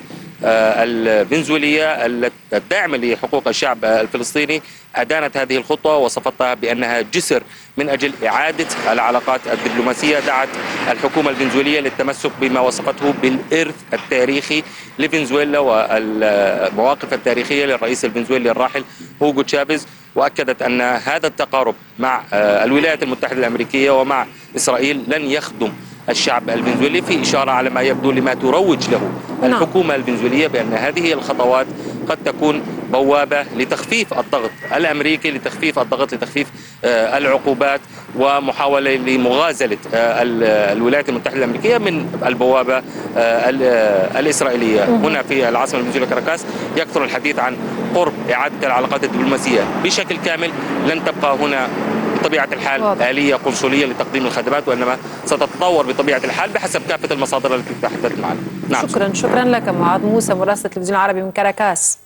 الفنزويلية الداعمة لحقوق الشعب الفلسطيني أدانت هذه الخطوة وصفتها بأنها جسر من أجل إعادة العلاقات الدبلوماسية. دعت الحكومة الفنزويلية للتمسك بما وصفته بالإرث التاريخي لفنزويلا والمواقف التاريخية للرئيس الفنزويلي الراحل هوغو تشافيز، وأكدت أن هذا التقارب مع الولايات المتحدة الأمريكية ومع إسرائيل لن يخدم الشعب الفنزويلي، في إشارة على ما يبدو لما تروج له الحكومة الفنزويلية بأن هذه الخطوات قد تكون بوابة لتخفيف الضغط الأمريكي، لتخفيف الضغط، لتخفيف العقوبات، ومحاولة لمغازلة الولايات المتحدة الأمريكية من البوابة الإسرائيلية. هنا في العاصمة الفنزويلية كاراكاس يكثر الحديث عن قرب إعادة العلاقات الدبلوماسية بشكل كامل. لن تبقى هنا بطبيعة الحال آلية قنصلية لتقديم الخدمات، وإنما ستتطور بطبيعة الحال بحسب كافة المصادر التي تحدثت معنا. نعم. شكرا لك معاذ موسى مراسل التلفزيون العربي من كاراكاس.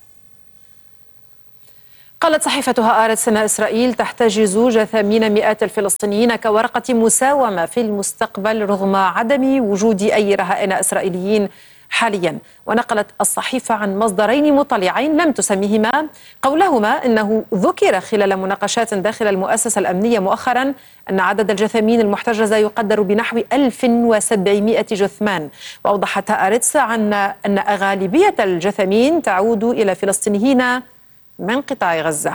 قالت صحيفة هآرتس أن إسرائيل تحتجز جثامين مئات الفلسطينيين كورقة مساومة في المستقبل رغم عدم وجود أي رهائن إسرائيليين حاليا. ونقلت الصحيفة عن مصدرين مطلعين لم تسميهما قولهما أنه ذكر خلال مناقشات داخل المؤسسة الأمنية مؤخرا أن عدد الجثامين المحتجزة يقدر بنحو 1700 جثمان. وأوضحت هآرتس أن غالبية الجثامين تعود إلى فلسطينيين من قطاع غزة.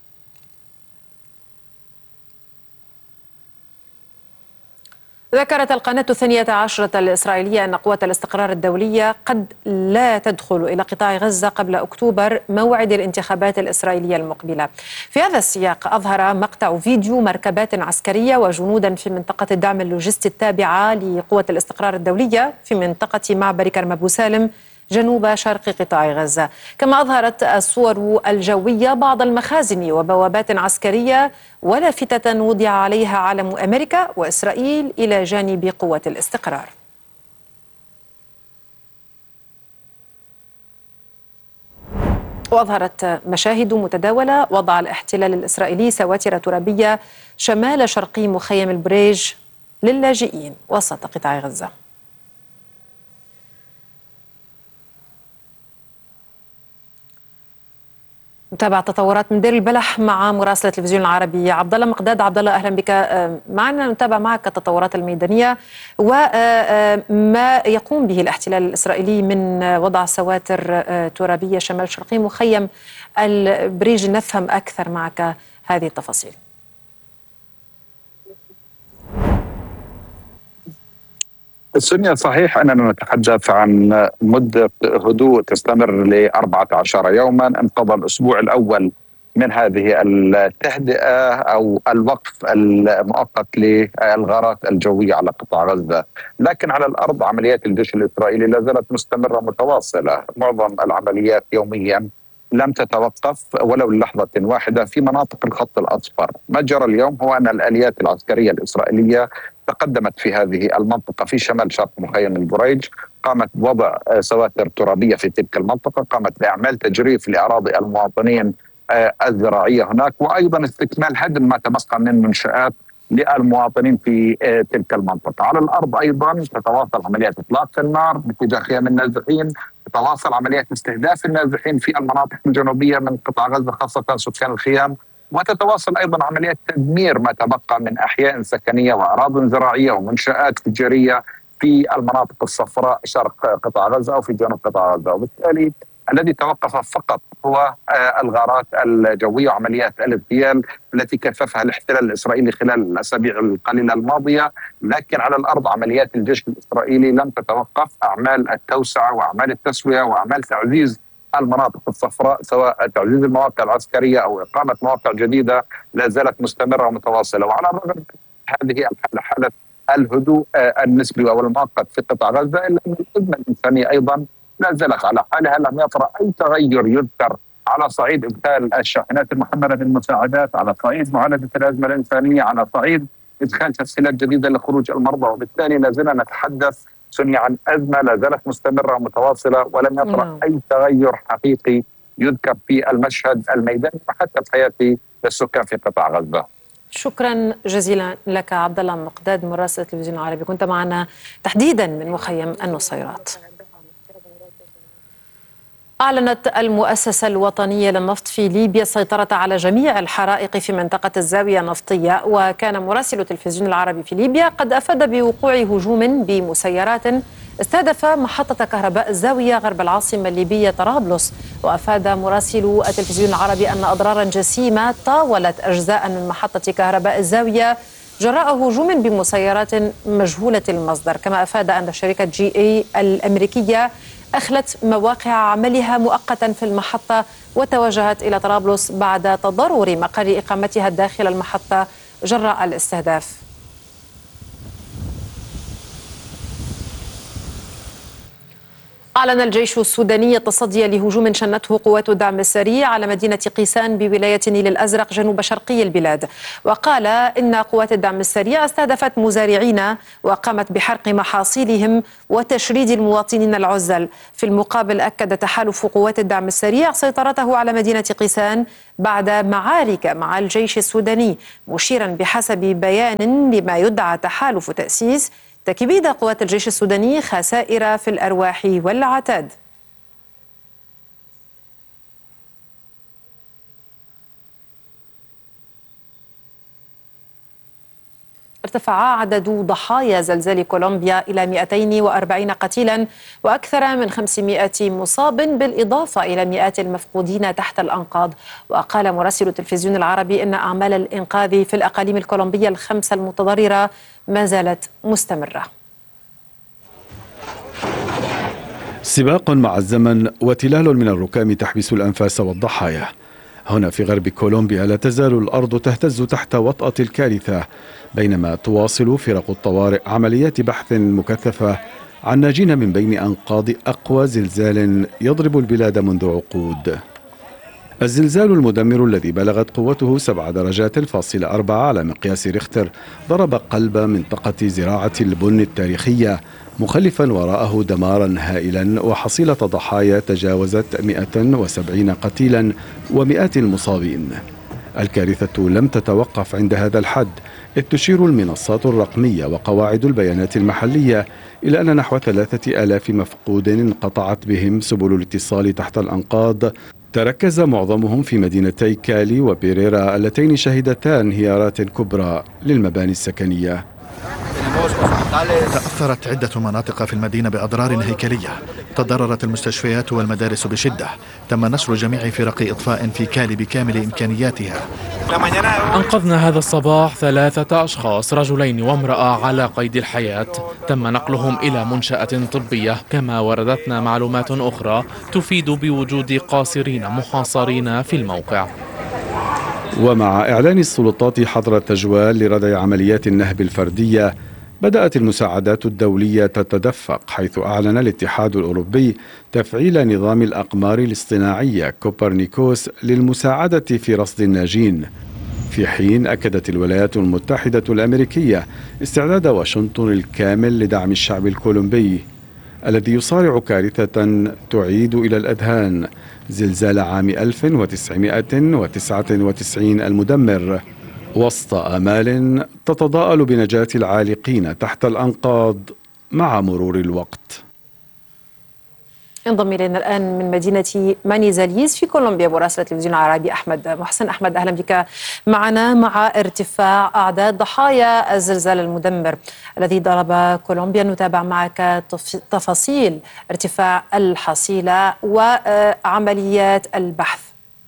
ذكرت القناة 12 الإسرائيلية أن قوات الاستقرار الدولية قد لا تدخل إلى قطاع غزة قبل أكتوبر، موعد الانتخابات الإسرائيلية المقبلة. في هذا السياق أظهر مقطع فيديو مركبات عسكرية وجنودا في منطقة الدعم اللوجستي التابعة لقوة الاستقرار الدولية في منطقة معبر كرم أبو سالم جنوب شرق قطاع غزة. كما أظهرت الصور الجوية بعض المخازن وبوابات عسكرية ولافتة وضع عليها علم أمريكا وإسرائيل إلى جانب قوة الاستقرار. وأظهرت مشاهد متداولة وضع الاحتلال الإسرائيلي سواتر ترابية شمال شرقي مخيم البريج للاجئين وسط قطاع غزة. نتابع تطورات من دير البلح مع مراسل التلفزيون العربي عبد الله مقداد. عبد الله اهلا بك معنا، نتابع معك التطورات الميدانيه وما يقوم به الاحتلال الاسرائيلي من وضع سواتر ترابيه شمال شرقي مخيم البريج. نفهم اكثر معك هذه التفاصيل. سونيا، صحيح أننا نتحدث عن مدة هدوء تستمر ل14 يوما. انقضى الأسبوع الأول من هذه التهدئة أو الوقف المؤقت للغارات الجوية على قطاع غزة، لكن على الأرض عمليات الجيش الإسرائيلي لا زالت مستمرة متواصلة. معظم العمليات يوميا لم تتوقف ولو للحظة واحدة في مناطق الخط الأصفر. ما جرى اليوم هو أن الآليات العسكرية الإسرائيلية تقدمت في هذه المنطقة في شمال شرق مخيم البريج، قامت بوضع سواتر ترابية في تلك المنطقة، قامت بإعمال تجريف لأراضي المواطنين الزراعية هناك، وأيضا استكمال هدم ما تبقى من منشآت للمواطنين في تلك المنطقة. على الأرض أيضا تتواصل عمليات إطلاق النار باتجاه خيام النازحين، تتواصل عمليات استهداف النازحين في المناطق الجنوبية من قطاع غزة خاصة سكان الخيام، وتتواصل أيضا عمليات تدمير ما تبقى من أحياء سكنية وأراضٍ زراعية ومنشآت تجارية في المناطق الصفراء شرق قطاع غزة أو في جنوب قطاع غزة. وبالتالي الذي توقف فقط هو الغارات الجوية وعمليات الاغتيال التي كثفها الاحتلال الإسرائيلي خلال الأسابيع القليلة الماضية، لكن على الأرض عمليات الجيش الإسرائيلي لم تتوقف. أعمال التوسعة وأعمال التسوية وأعمال تعزيز المناطق الصفراء، سواء تعزيز المواقع العسكرية أو إقامة مواقع جديدة، لا زالت مستمرة ومتواصلة. وعلى الرغم من هذه الحالة، حالة الهدوء النسبي أو المؤقت في قطاع غزة، إلا أن الأزمة الإنسانية أيضا لا زالت على حالها. لم يطرأ أي تغير يذكر على صعيد إدخال الشاحنات المحملة بالمساعدات، على صعيد معالجة الأزمة الإنسانية، على صعيد إدخال تسهيلات جديدة لخروج المرضى. وبالتالي لا زلنا نتحدث سونيا عن أزمة لا زالت مستمرة ومتواصلة، ولم يطرأ أي تغير حقيقي يذكر في المشهد الميداني وحتى الحياتي للسكان في قطاع غزة. شكرا جزيلا لك عبد الله مقداد مراسل التلفزيون العربي، كنت معنا تحديدا من مخيم النصيرات. أعلنت المؤسسة الوطنية للنفط في ليبيا السيطرة على جميع الحرائق في منطقة الزاوية النفطية. وكان مراسل التلفزيون العربي في ليبيا قد أفاد بوقوع هجوم بمسيرات استهدف محطة كهرباء الزاوية غرب العاصمة الليبية طرابلس. وأفاد مراسل التلفزيون العربي أن أضرارا جسيمة طاولت أجزاء من محطة كهرباء الزاوية جراء هجوم بمسيرات مجهولة المصدر. كما أفاد أن شركة GE الأمريكية أخلت مواقع عملها مؤقتا في المحطة وتوجهت إلى طرابلس بعد تضرر مقر إقامتها داخل المحطة جراء الاستهداف. أعلن الجيش السوداني التصدي لهجوم شنته قوات الدعم السريع على مدينة قيسان بولاية النيل الأزرق جنوب شرقي البلاد. وقال إن قوات الدعم السريع استهدفت مزارعين وقامت بحرق محاصيلهم وتشريد المواطنين العزل. في المقابل أكد تحالف قوات الدعم السريع سيطرته على مدينة قيسان بعد معارك مع الجيش السوداني، مشيرا بحسب بيان لما يدعى تحالف تأسيس تكبيد قوات الجيش السوداني خسائر في الأرواح والعتاد. ارتفع عدد ضحايا زلزال كولومبيا إلى 240 قتيلا وأكثر من 500 مصاب، بالإضافة إلى مئات المفقودين تحت الأنقاض. وقال مراسل التلفزيون العربي إن أعمال الإنقاذ في الأقاليم الكولومبية الخمسة المتضررة ما زالت مستمرة. سباق مع الزمن وتلال من الركام تحبس الأنفاس والضحايا. هنا في غرب كولومبيا لا تزال الأرض تهتز تحت وطأة الكارثة، بينما تواصل فرق الطوارئ عمليات بحث مكثفة عن ناجين من بين أنقاض أقوى زلزال يضرب البلاد منذ عقود. الزلزال المدمر الذي بلغت قوته 7 درجات فاصلة 4 على مقياس ريختر ضرب قلب منطقة زراعة البن التاريخية، مخلفا وراءه دمارا هائلا وحصيلة ضحايا تجاوزت 170 قتيلا ومئات المصابين. الكارثة لم تتوقف عند هذا الحد، إذ تشير المنصات الرقمية وقواعد البيانات المحلية إلى أن نحو 3000 مفقود انقطعت بهم سبل الاتصال تحت الأنقاض، تركز معظمهم في مدينتي كالي وبيريرا اللتين شهدتا انهيارات كبرى للمباني السكنية. تأثرت عدة مناطق في المدينة بأضرار هيكلية، تضررت المستشفيات والمدارس بشدة. تم نشر جميع فرق إطفاء في كالي بكامل إمكانياتها. أنقذنا هذا الصباح 3 أشخاص، رجلين وامرأة على قيد الحياة، تم نقلهم إلى منشأة طبية. كما وردتنا معلومات أخرى تفيد بوجود قاصرين محاصرين في الموقع. ومع إعلان السلطات حظر التجوال لردع عمليات النهب الفردية، بدأت المساعدات الدولية تتدفق، حيث أعلن الاتحاد الأوروبي تفعيل نظام الأقمار الاصطناعية كوبرنيكوس للمساعدة في رصد الناجين، في حين أكدت الولايات المتحدة الأمريكية استعداد واشنطن الكامل لدعم الشعب الكولومبي الذي يصارع كارثة تعيد إلى الأذهان زلزال عام 1999 المدمر، وسط آمال تتضاءل بنجاة العالقين تحت الأنقاض مع مرور الوقت. ينضم إلينا الآن من مدينة مانيزاليز في كولومبيا مراسل التلفزيون العربي أحمد محسن. أحمد، أهلا بك معنا. مع ارتفاع أعداد ضحايا الزلزال المدمر الذي ضرب كولومبيا، نتابع معك تفاصيل ارتفاع الحصيلة وعمليات البحث.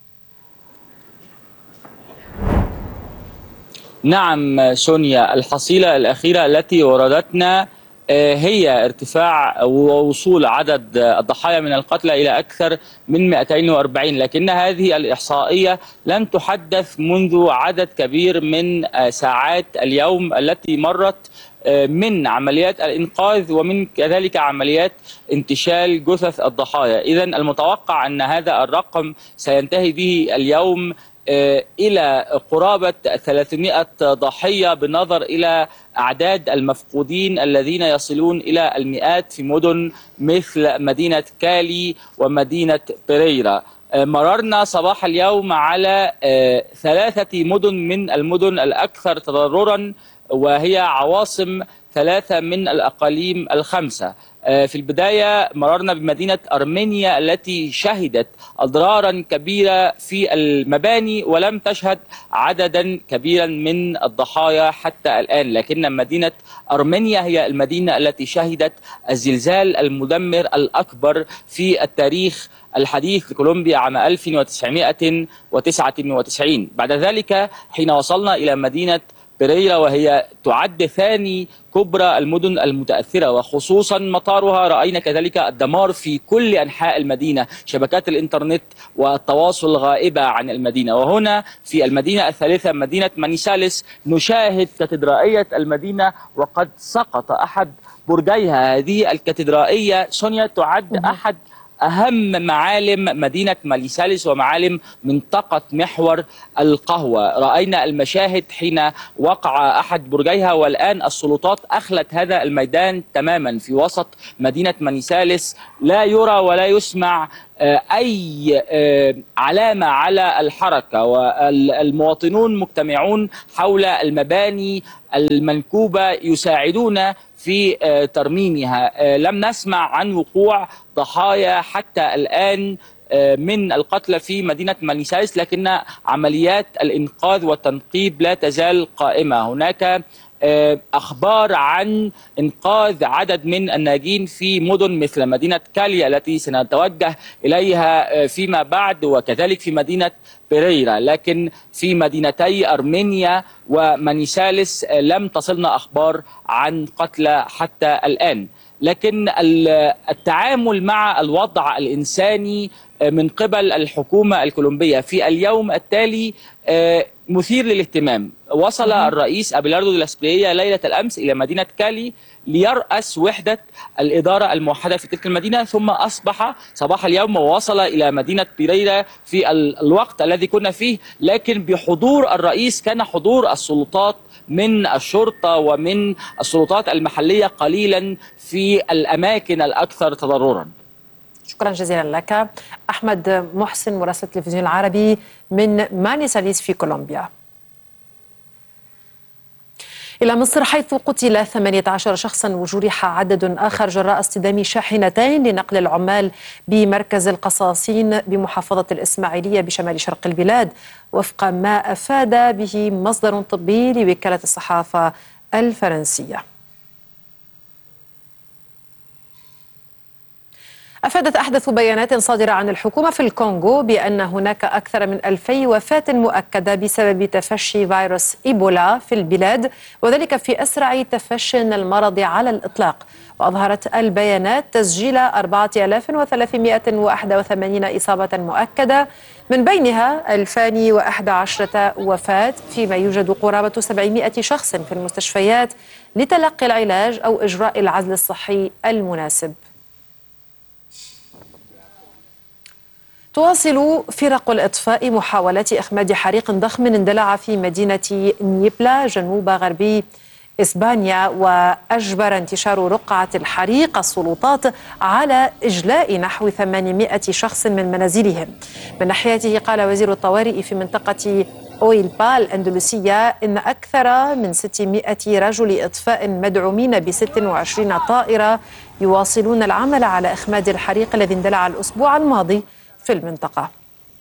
نعم سونيا، الحصيلة الأخيرة التي وردتنا هي ارتفاع ووصول عدد الضحايا من القتلى إلى أكثر من 240، لكن هذه الإحصائية لم تحدث منذ عدد كبير من ساعات اليوم التي مرت من عمليات الإنقاذ ومن كذلك عمليات انتشال جثث الضحايا. إذن المتوقع أن هذا الرقم سينتهي به اليوم إلى قرابة 300 ضحية، بالنظر إلى أعداد المفقودين الذين يصلون إلى المئات في مدن مثل مدينة كالي ومدينة بيريرا. مررنا صباح اليوم على 3 مدن من المدن الأكثر تضررا، وهي عواصم 3 من الأقاليم الخمسة. في البداية مررنا بمدينة أرمينيا التي شهدت أضرارا كبيرة في المباني ولم تشهد عددا كبيرا من الضحايا حتى الآن، لكن مدينة أرمينيا هي المدينة التي شهدت الزلزال المدمر الأكبر في التاريخ الحديث لكولومبيا عام 1999. بعد ذلك حين وصلنا إلى مدينة بريرا وهي تعد ثاني كبرى المدن المتأثرة وخصوصا مطارها، رأينا كذلك الدمار في كل أنحاء المدينة، شبكات الإنترنت والتواصل غائبة عن المدينة. وهنا في المدينة الثالثة مدينة مانيسالس نشاهد كاتدرائية المدينة وقد سقط أحد برجيها. هذه الكاتدرائية سونيا تعد أحد أهم معالم مدينة مانيسالس ومعالم منطقة محور القهوة. رأينا المشاهد حين وقع أحد برجيها، والآن السلطات أخلت هذا الميدان تماما في وسط مدينة مانيسالس، لا يرى ولا يسمع أي علامة على الحركة، والمواطنون مجتمعون حول المباني المنكوبة يساعدون في ترميمها. لم نسمع عن وقوع ضحايا حتى الآن من القتلى في مدينة مانيسالس، لكن عمليات الإنقاذ والتنقيب لا تزال قائمة. هناك أخبار عن إنقاذ عدد من الناجين في مدن مثل مدينة كاليا التي سنتوجه إليها فيما بعد، وكذلك في مدينة بريرا، لكن في مدينتي أرمينيا ومانيسالس لم تصلنا أخبار عن قتلى حتى الآن. لكن التعامل مع الوضع الإنساني من قبل الحكومة الكولومبية في اليوم التالي مثير للاهتمام. وصل الرئيس أبيلاردو دي لاسبريا ليلة الأمس إلى مدينة كالي ليرأس وحدة الإدارة الموحدة في تلك المدينة، ثم أصبح صباح اليوم ووصل إلى مدينة بريرا في الوقت الذي كنا فيه، لكن بحضور الرئيس كان حضور السلطات من الشرطة ومن السلطات المحلية قليلا في الأماكن الأكثر تضررا. شكرا جزيلا لك أحمد محسن مراسل التلفزيون العربي من مانيسالس في كولومبيا. إلى مصر، حيث قتل 18 شخصا وجرح عدد آخر جراء اصطدام شاحنتين لنقل العمال بمركز القصاصين بمحافظة الإسماعيلية بشمال شرق البلاد، وفق ما أفاد به مصدر طبي لوكالة الصحافة الفرنسية. أفادت أحدث بيانات صادرة عن الحكومة في الكونغو بأن هناك أكثر من 2000 وفاة مؤكدة بسبب تفشي فيروس إيبولا في البلاد، وذلك في أسرع تفشي المرض على الإطلاق. وأظهرت البيانات تسجيل 4381 إصابة مؤكدة، من بينها 2011 وفاة، فيما يوجد قرابة 700 شخص في المستشفيات لتلقي العلاج أو إجراء العزل الصحي المناسب. تواصل فرق الإطفاء محاولات إخماد حريق ضخم اندلع في مدينة نيبلا جنوب غربي إسبانيا، وأجبر انتشار رقعة الحريق السلطات على إجلاء نحو 800 شخص من منازلهم. من ناحيته قال وزير الطوارئ في منطقة أويلبا الأندلسية إن أكثر من 600 رجل إطفاء مدعومين ب26 طائرة يواصلون العمل على إخماد الحريق الذي اندلع الأسبوع الماضي في المنطقة.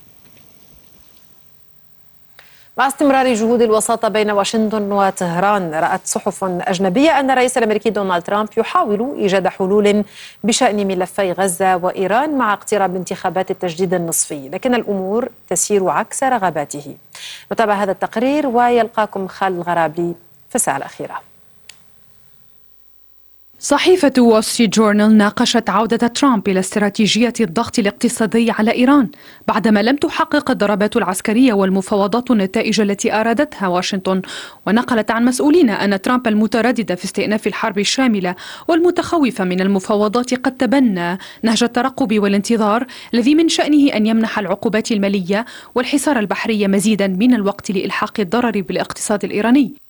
مع استمرار جهود الوساطة بين واشنطن وطهران، رأت صحف أجنبية أن الرئيس الأمريكي دونالد ترامب يحاول إيجاد حلول بشأن ملفي غزة وإيران مع اقتراب انتخابات التجديد النصفي، لكن الأمور تسير عكس رغباته. نتابع هذا التقرير ويلقاكم خالد الغرابلي في الساعة الأخيرة. صحيفة وول ستريت جورنال ناقشت عودة ترامب إلى استراتيجية الضغط الاقتصادي على إيران بعدما لم تحقق الضربات العسكرية والمفاوضات النتائج التي أرادتها واشنطن، ونقلت عن مسؤولين أن ترامب المتردد في استئناف الحرب الشاملة والمتخوف من المفاوضات قد تبنى نهج الترقب والانتظار الذي من شأنه أن يمنح العقوبات المالية والحصار البحري مزيدا من الوقت لإلحاق الضرر بالاقتصاد الإيراني.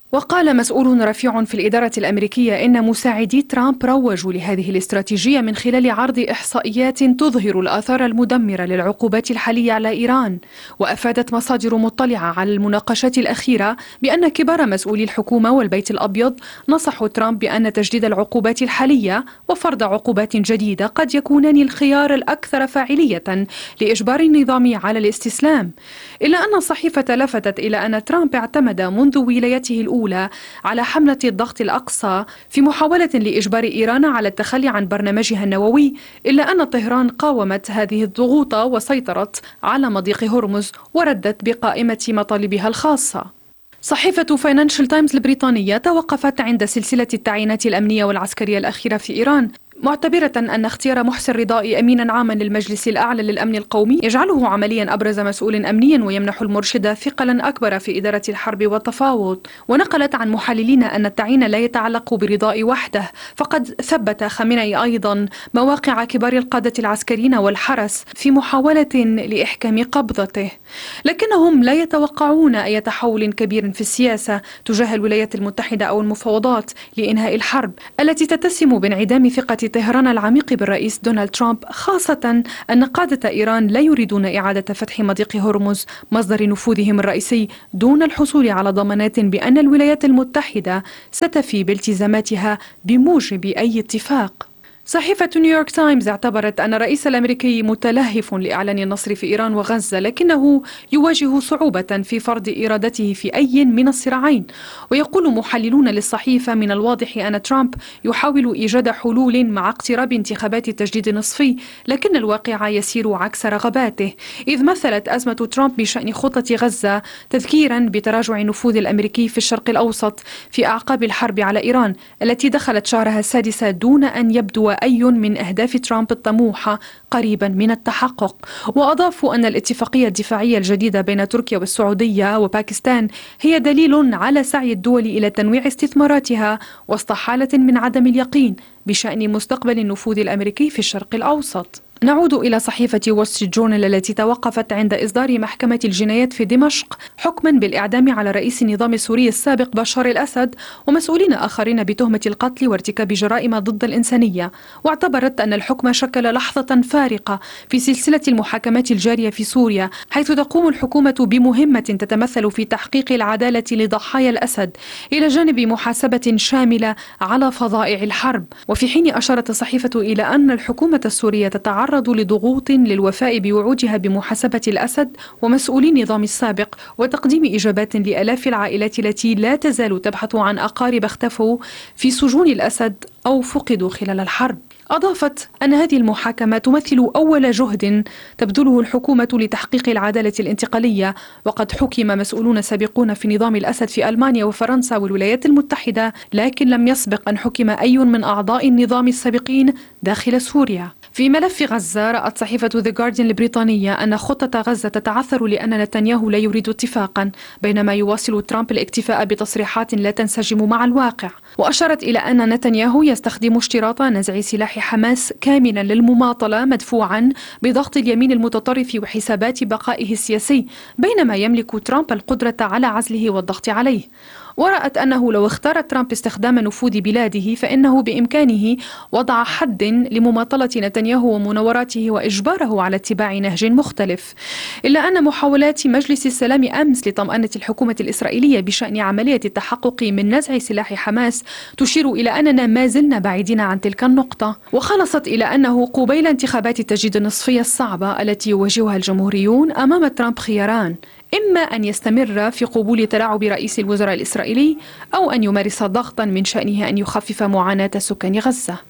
وقال مسؤول رفيع في الإدارة الأمريكية إن مساعدي ترامب روجوا لهذه الاستراتيجية من خلال عرض إحصائيات تظهر الآثار المدمرة للعقوبات الحالية على إيران. وأفادت مصادر مطلعة على المناقشات الأخيرة بأن كبار مسؤولي الحكومة والبيت الأبيض نصحوا ترامب بأن تجديد العقوبات الحالية وفرض عقوبات جديدة قد يكونان الخيار الأكثر فاعلية لإجبار النظام على الاستسلام. إلا أن الصحيفة لفتت إلى أن ترامب اعتمد منذ ولايته الأولى على حملة الضغط الأقصى في محاولة لإجبار إيران على التخلي عن برنامجها النووي، إلا أن طهران قاومت هذه الضغوط وسيطرت على مضيق هرمز وردت بقائمة مطالبها الخاصة. صحيفة فاينانشال تايمز البريطانية توقفت عند سلسلة التعيينات الأمنية والعسكرية الأخيرة في إيران، معتبرة أن اختيار محسن رضائي أمينا عاما للمجلس الأعلى للأمن القومي يجعله عمليا أبرز مسؤول أمني ويمنح المرشد ثقلا أكبر في إدارة الحرب والتفاوض. ونقلت عن محللين أن التعيين لا يتعلق برضائي وحده، فقد ثبت خامنئي أيضا مواقع كبار القادة العسكريين والحرس في محاولة لإحكام قبضته، لكنهم لا يتوقعون أي تحول كبير في السياسة تجاه الولايات المتحدة أو المفاوضات لإنهاء الحرب التي تتسم بانعدام ثقة طهران العميق بالرئيس دونالد ترامب، خاصة أن قادة إيران لا يريدون إعادة فتح مضيق هرمز مصدر نفوذهم الرئيسي دون الحصول على ضمانات بأن الولايات المتحدة ستفي بالتزاماتها بموجب أي اتفاق. صحيفة نيويورك تايمز اعتبرت أن الرئيس الأمريكي متلهف لإعلان النصر في إيران وغزة، لكنه يواجه صعوبة في فرض إرادته في أي من الصراعين. ويقول محللون للصحيفة من الواضح أن ترامب يحاول إيجاد حلول مع اقتراب انتخابات التجديد النصفي، لكن الواقع يسير عكس رغباته، إذ مثلت أزمة ترامب بشأن خطة غزة تذكيرا بتراجع النفوذ الأمريكي في الشرق الأوسط في أعقاب الحرب على إيران التي دخلت شهرها السادس دون أن يبدو أي من أهداف ترامب الطموحة قريبا من التحقق. وأضافوا أن الاتفاقية الدفاعية الجديدة بين تركيا والسعودية وباكستان هي دليل على سعي الدول إلى تنويع استثماراتها وسط حالة من عدم اليقين بشأن مستقبل النفوذ الأمريكي في الشرق الأوسط. نعود إلى صحيفة وول ستريت جورنال التي توقفت عند إصدار محكمة الجنايات في دمشق حكما بالإعدام على رئيس النظام السوري السابق بشار الأسد ومسؤولين آخرين بتهمة القتل وارتكاب جرائم ضد الإنسانية. واعتبرت أن الحكم شكل لحظة فارقة في سلسلة المحاكمات الجارية في سوريا، حيث تقوم الحكومة بمهمة تتمثل في تحقيق العدالة لضحايا الأسد إلى جانب محاسبة شاملة على فظائع الحرب. وفي حين أشارت الصحيفة إلى أن الحكومة السورية تتعرض لضغوط للوفاء بوعودها بمحاسبة الأسد ومسؤولي النظام السابق وتقديم إجابات لآلاف العائلات التي لا تزال تبحث عن أقارب اختفوا في سجون الأسد أو فقدوا خلال الحرب. أضافت أن هذه المحاكمة تمثل أول جهد تبذله الحكومة لتحقيق العدالة الانتقالية، وقد حكم مسؤولون سابقون في نظام الأسد في ألمانيا وفرنسا والولايات المتحدة، لكن لم يسبق أن حكم أي من أعضاء النظام السابقين داخل سوريا. في ملف غزة، رأت صحيفة The Guardian البريطانية أن خطة غزة تتعثر لأن نتنياهو لا يريد اتفاقا، بينما يواصل ترامب الاكتفاء بتصريحات لا تنسجم مع الواقع. وأشارت إلى أن نتنياهو يستخدم اشتراط نزع سلاح حماس كاملا للمماطلة مدفوعا بضغط اليمين المتطرف وحسابات بقائه السياسي، بينما يملك ترامب القدرة على عزله والضغط عليه. ورأت أنه لو اختار ترامب استخدام نفوذ بلاده فإنه بإمكانه وضع حد لمماطلة نتنياهو ومناوراته وإجباره على اتباع نهج مختلف. إلا أن محاولات مجلس السلام أمس لطمأنة الحكومة الإسرائيلية بشأن عملية التحقق من نزع سلاح حماس تشير إلى أننا ما زلنا بعيدين عن تلك النقطة. وخلصت إلى أنه قبيل انتخابات التجديد النصفية الصعبة التي يواجهها الجمهوريون أمام ترامب خياران: إما أن يستمر في قبول تلاعب رئيس الوزراء الإسرائيلي، أو أن يمارس ضغطا من شأنه أن يخفف معاناة سكان غزة.